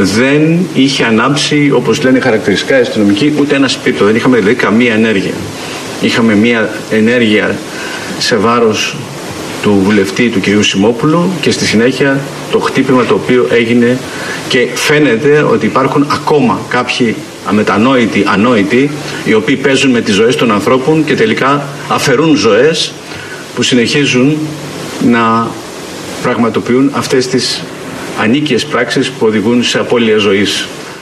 δεν είχε ανάψει, όπως λένε χαρακτηριστικά η αστυνομική, ούτε ένα σπίτι. Δεν είχαμε δηλαδή καμία ενέργεια. Είχαμε μια ενέργεια σε βάρος του βουλευτή του κυρίου Σιμόπουλου και στη συνέχεια το χτύπημα το οποίο έγινε, και φαίνεται ότι υπάρχουν ακόμα κάποιοι αμετανόητοι, ανόητοι, οι οποίοι παίζουν με τις ζωές των ανθρώπων και τελικά αφαιρούν ζωές που συνεχίζουν να πραγματοποιούν αυτές τις ανίκειες πράξεις που οδηγούν σε απώλεια ζωής.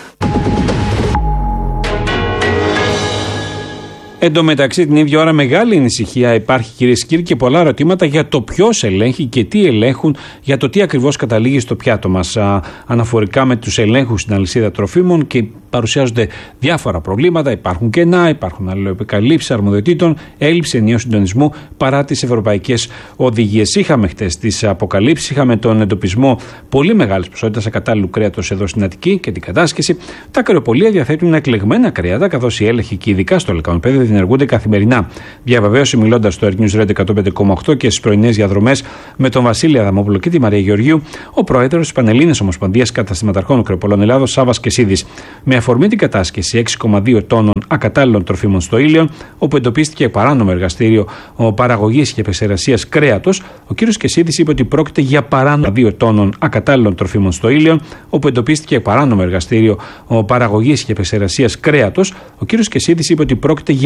Εν τω μεταξύ, την ίδια ώρα μεγάλη ανησυχία υπάρχει, κυρίες και κύριοι, και πολλά ερωτήματα για το ποιος ελέγχει και τι ελέγχουν, για το τι ακριβώς καταλήγει στο πιάτο μας. Α, αναφορικά με τους ελέγχους στην αλυσίδα τροφίμων και Παρουσιάζονται διάφορα προβλήματα, υπάρχουν κενά, υπάρχουν αλληλοεπικαλύψεις αρμοδιοτήτων, έλλειψη ενιαίου συντονισμού παρά τις ευρωπαϊκές οδηγίες. Είχαμε χτες τις αποκαλύψεις, είχαμε τον εντοπισμό πολύ μεγάλης ποσότητας ακατάλληλου κρέατος εδώ στην Αττική και την κατάσχεση. Τα κρεοπολία διαθέτουν εκλεγμένα κρέατα, καθώς οι έλεγχοι και ειδικά στο λεκανοπέδιο διενεργούνται καθημερινά. Διαβεβαίωσε μιλώντας στο Air News Radio εκατόν πέντε κόμμα οκτώ και στις πρωινές διαδρομές με τον Βασίλη Αδαμόπουλο και τη Μαρία Γεωργίου, ο πρόεδρος της Πανελλήνιας Ομοσπονδίας Καταστηματαρχών Κρεοπολών Ελλάδος, Σάββας Κεσίδης. Με αφορμή την κατάσχεση έξι κόμμα δύο τόνων ακατάλληλων τροφίμων στο Ήλιον, όπου εντοπίστηκε παράνομο εργαστήριο παραγωγής και επεξεργασίας κρέατος, ο κ. Κεσίδης είπε ότι πρόκειται για παράνομο δύο τόνων ακατάλληλων τροφίμων στο Ήλιον, όπου εντοπίστηκε παράνομο εργαστήριο παραγωγής και επεξεργασίας κρέατος. Ο κ. Κεσίδης είπε ότι πρόκειται για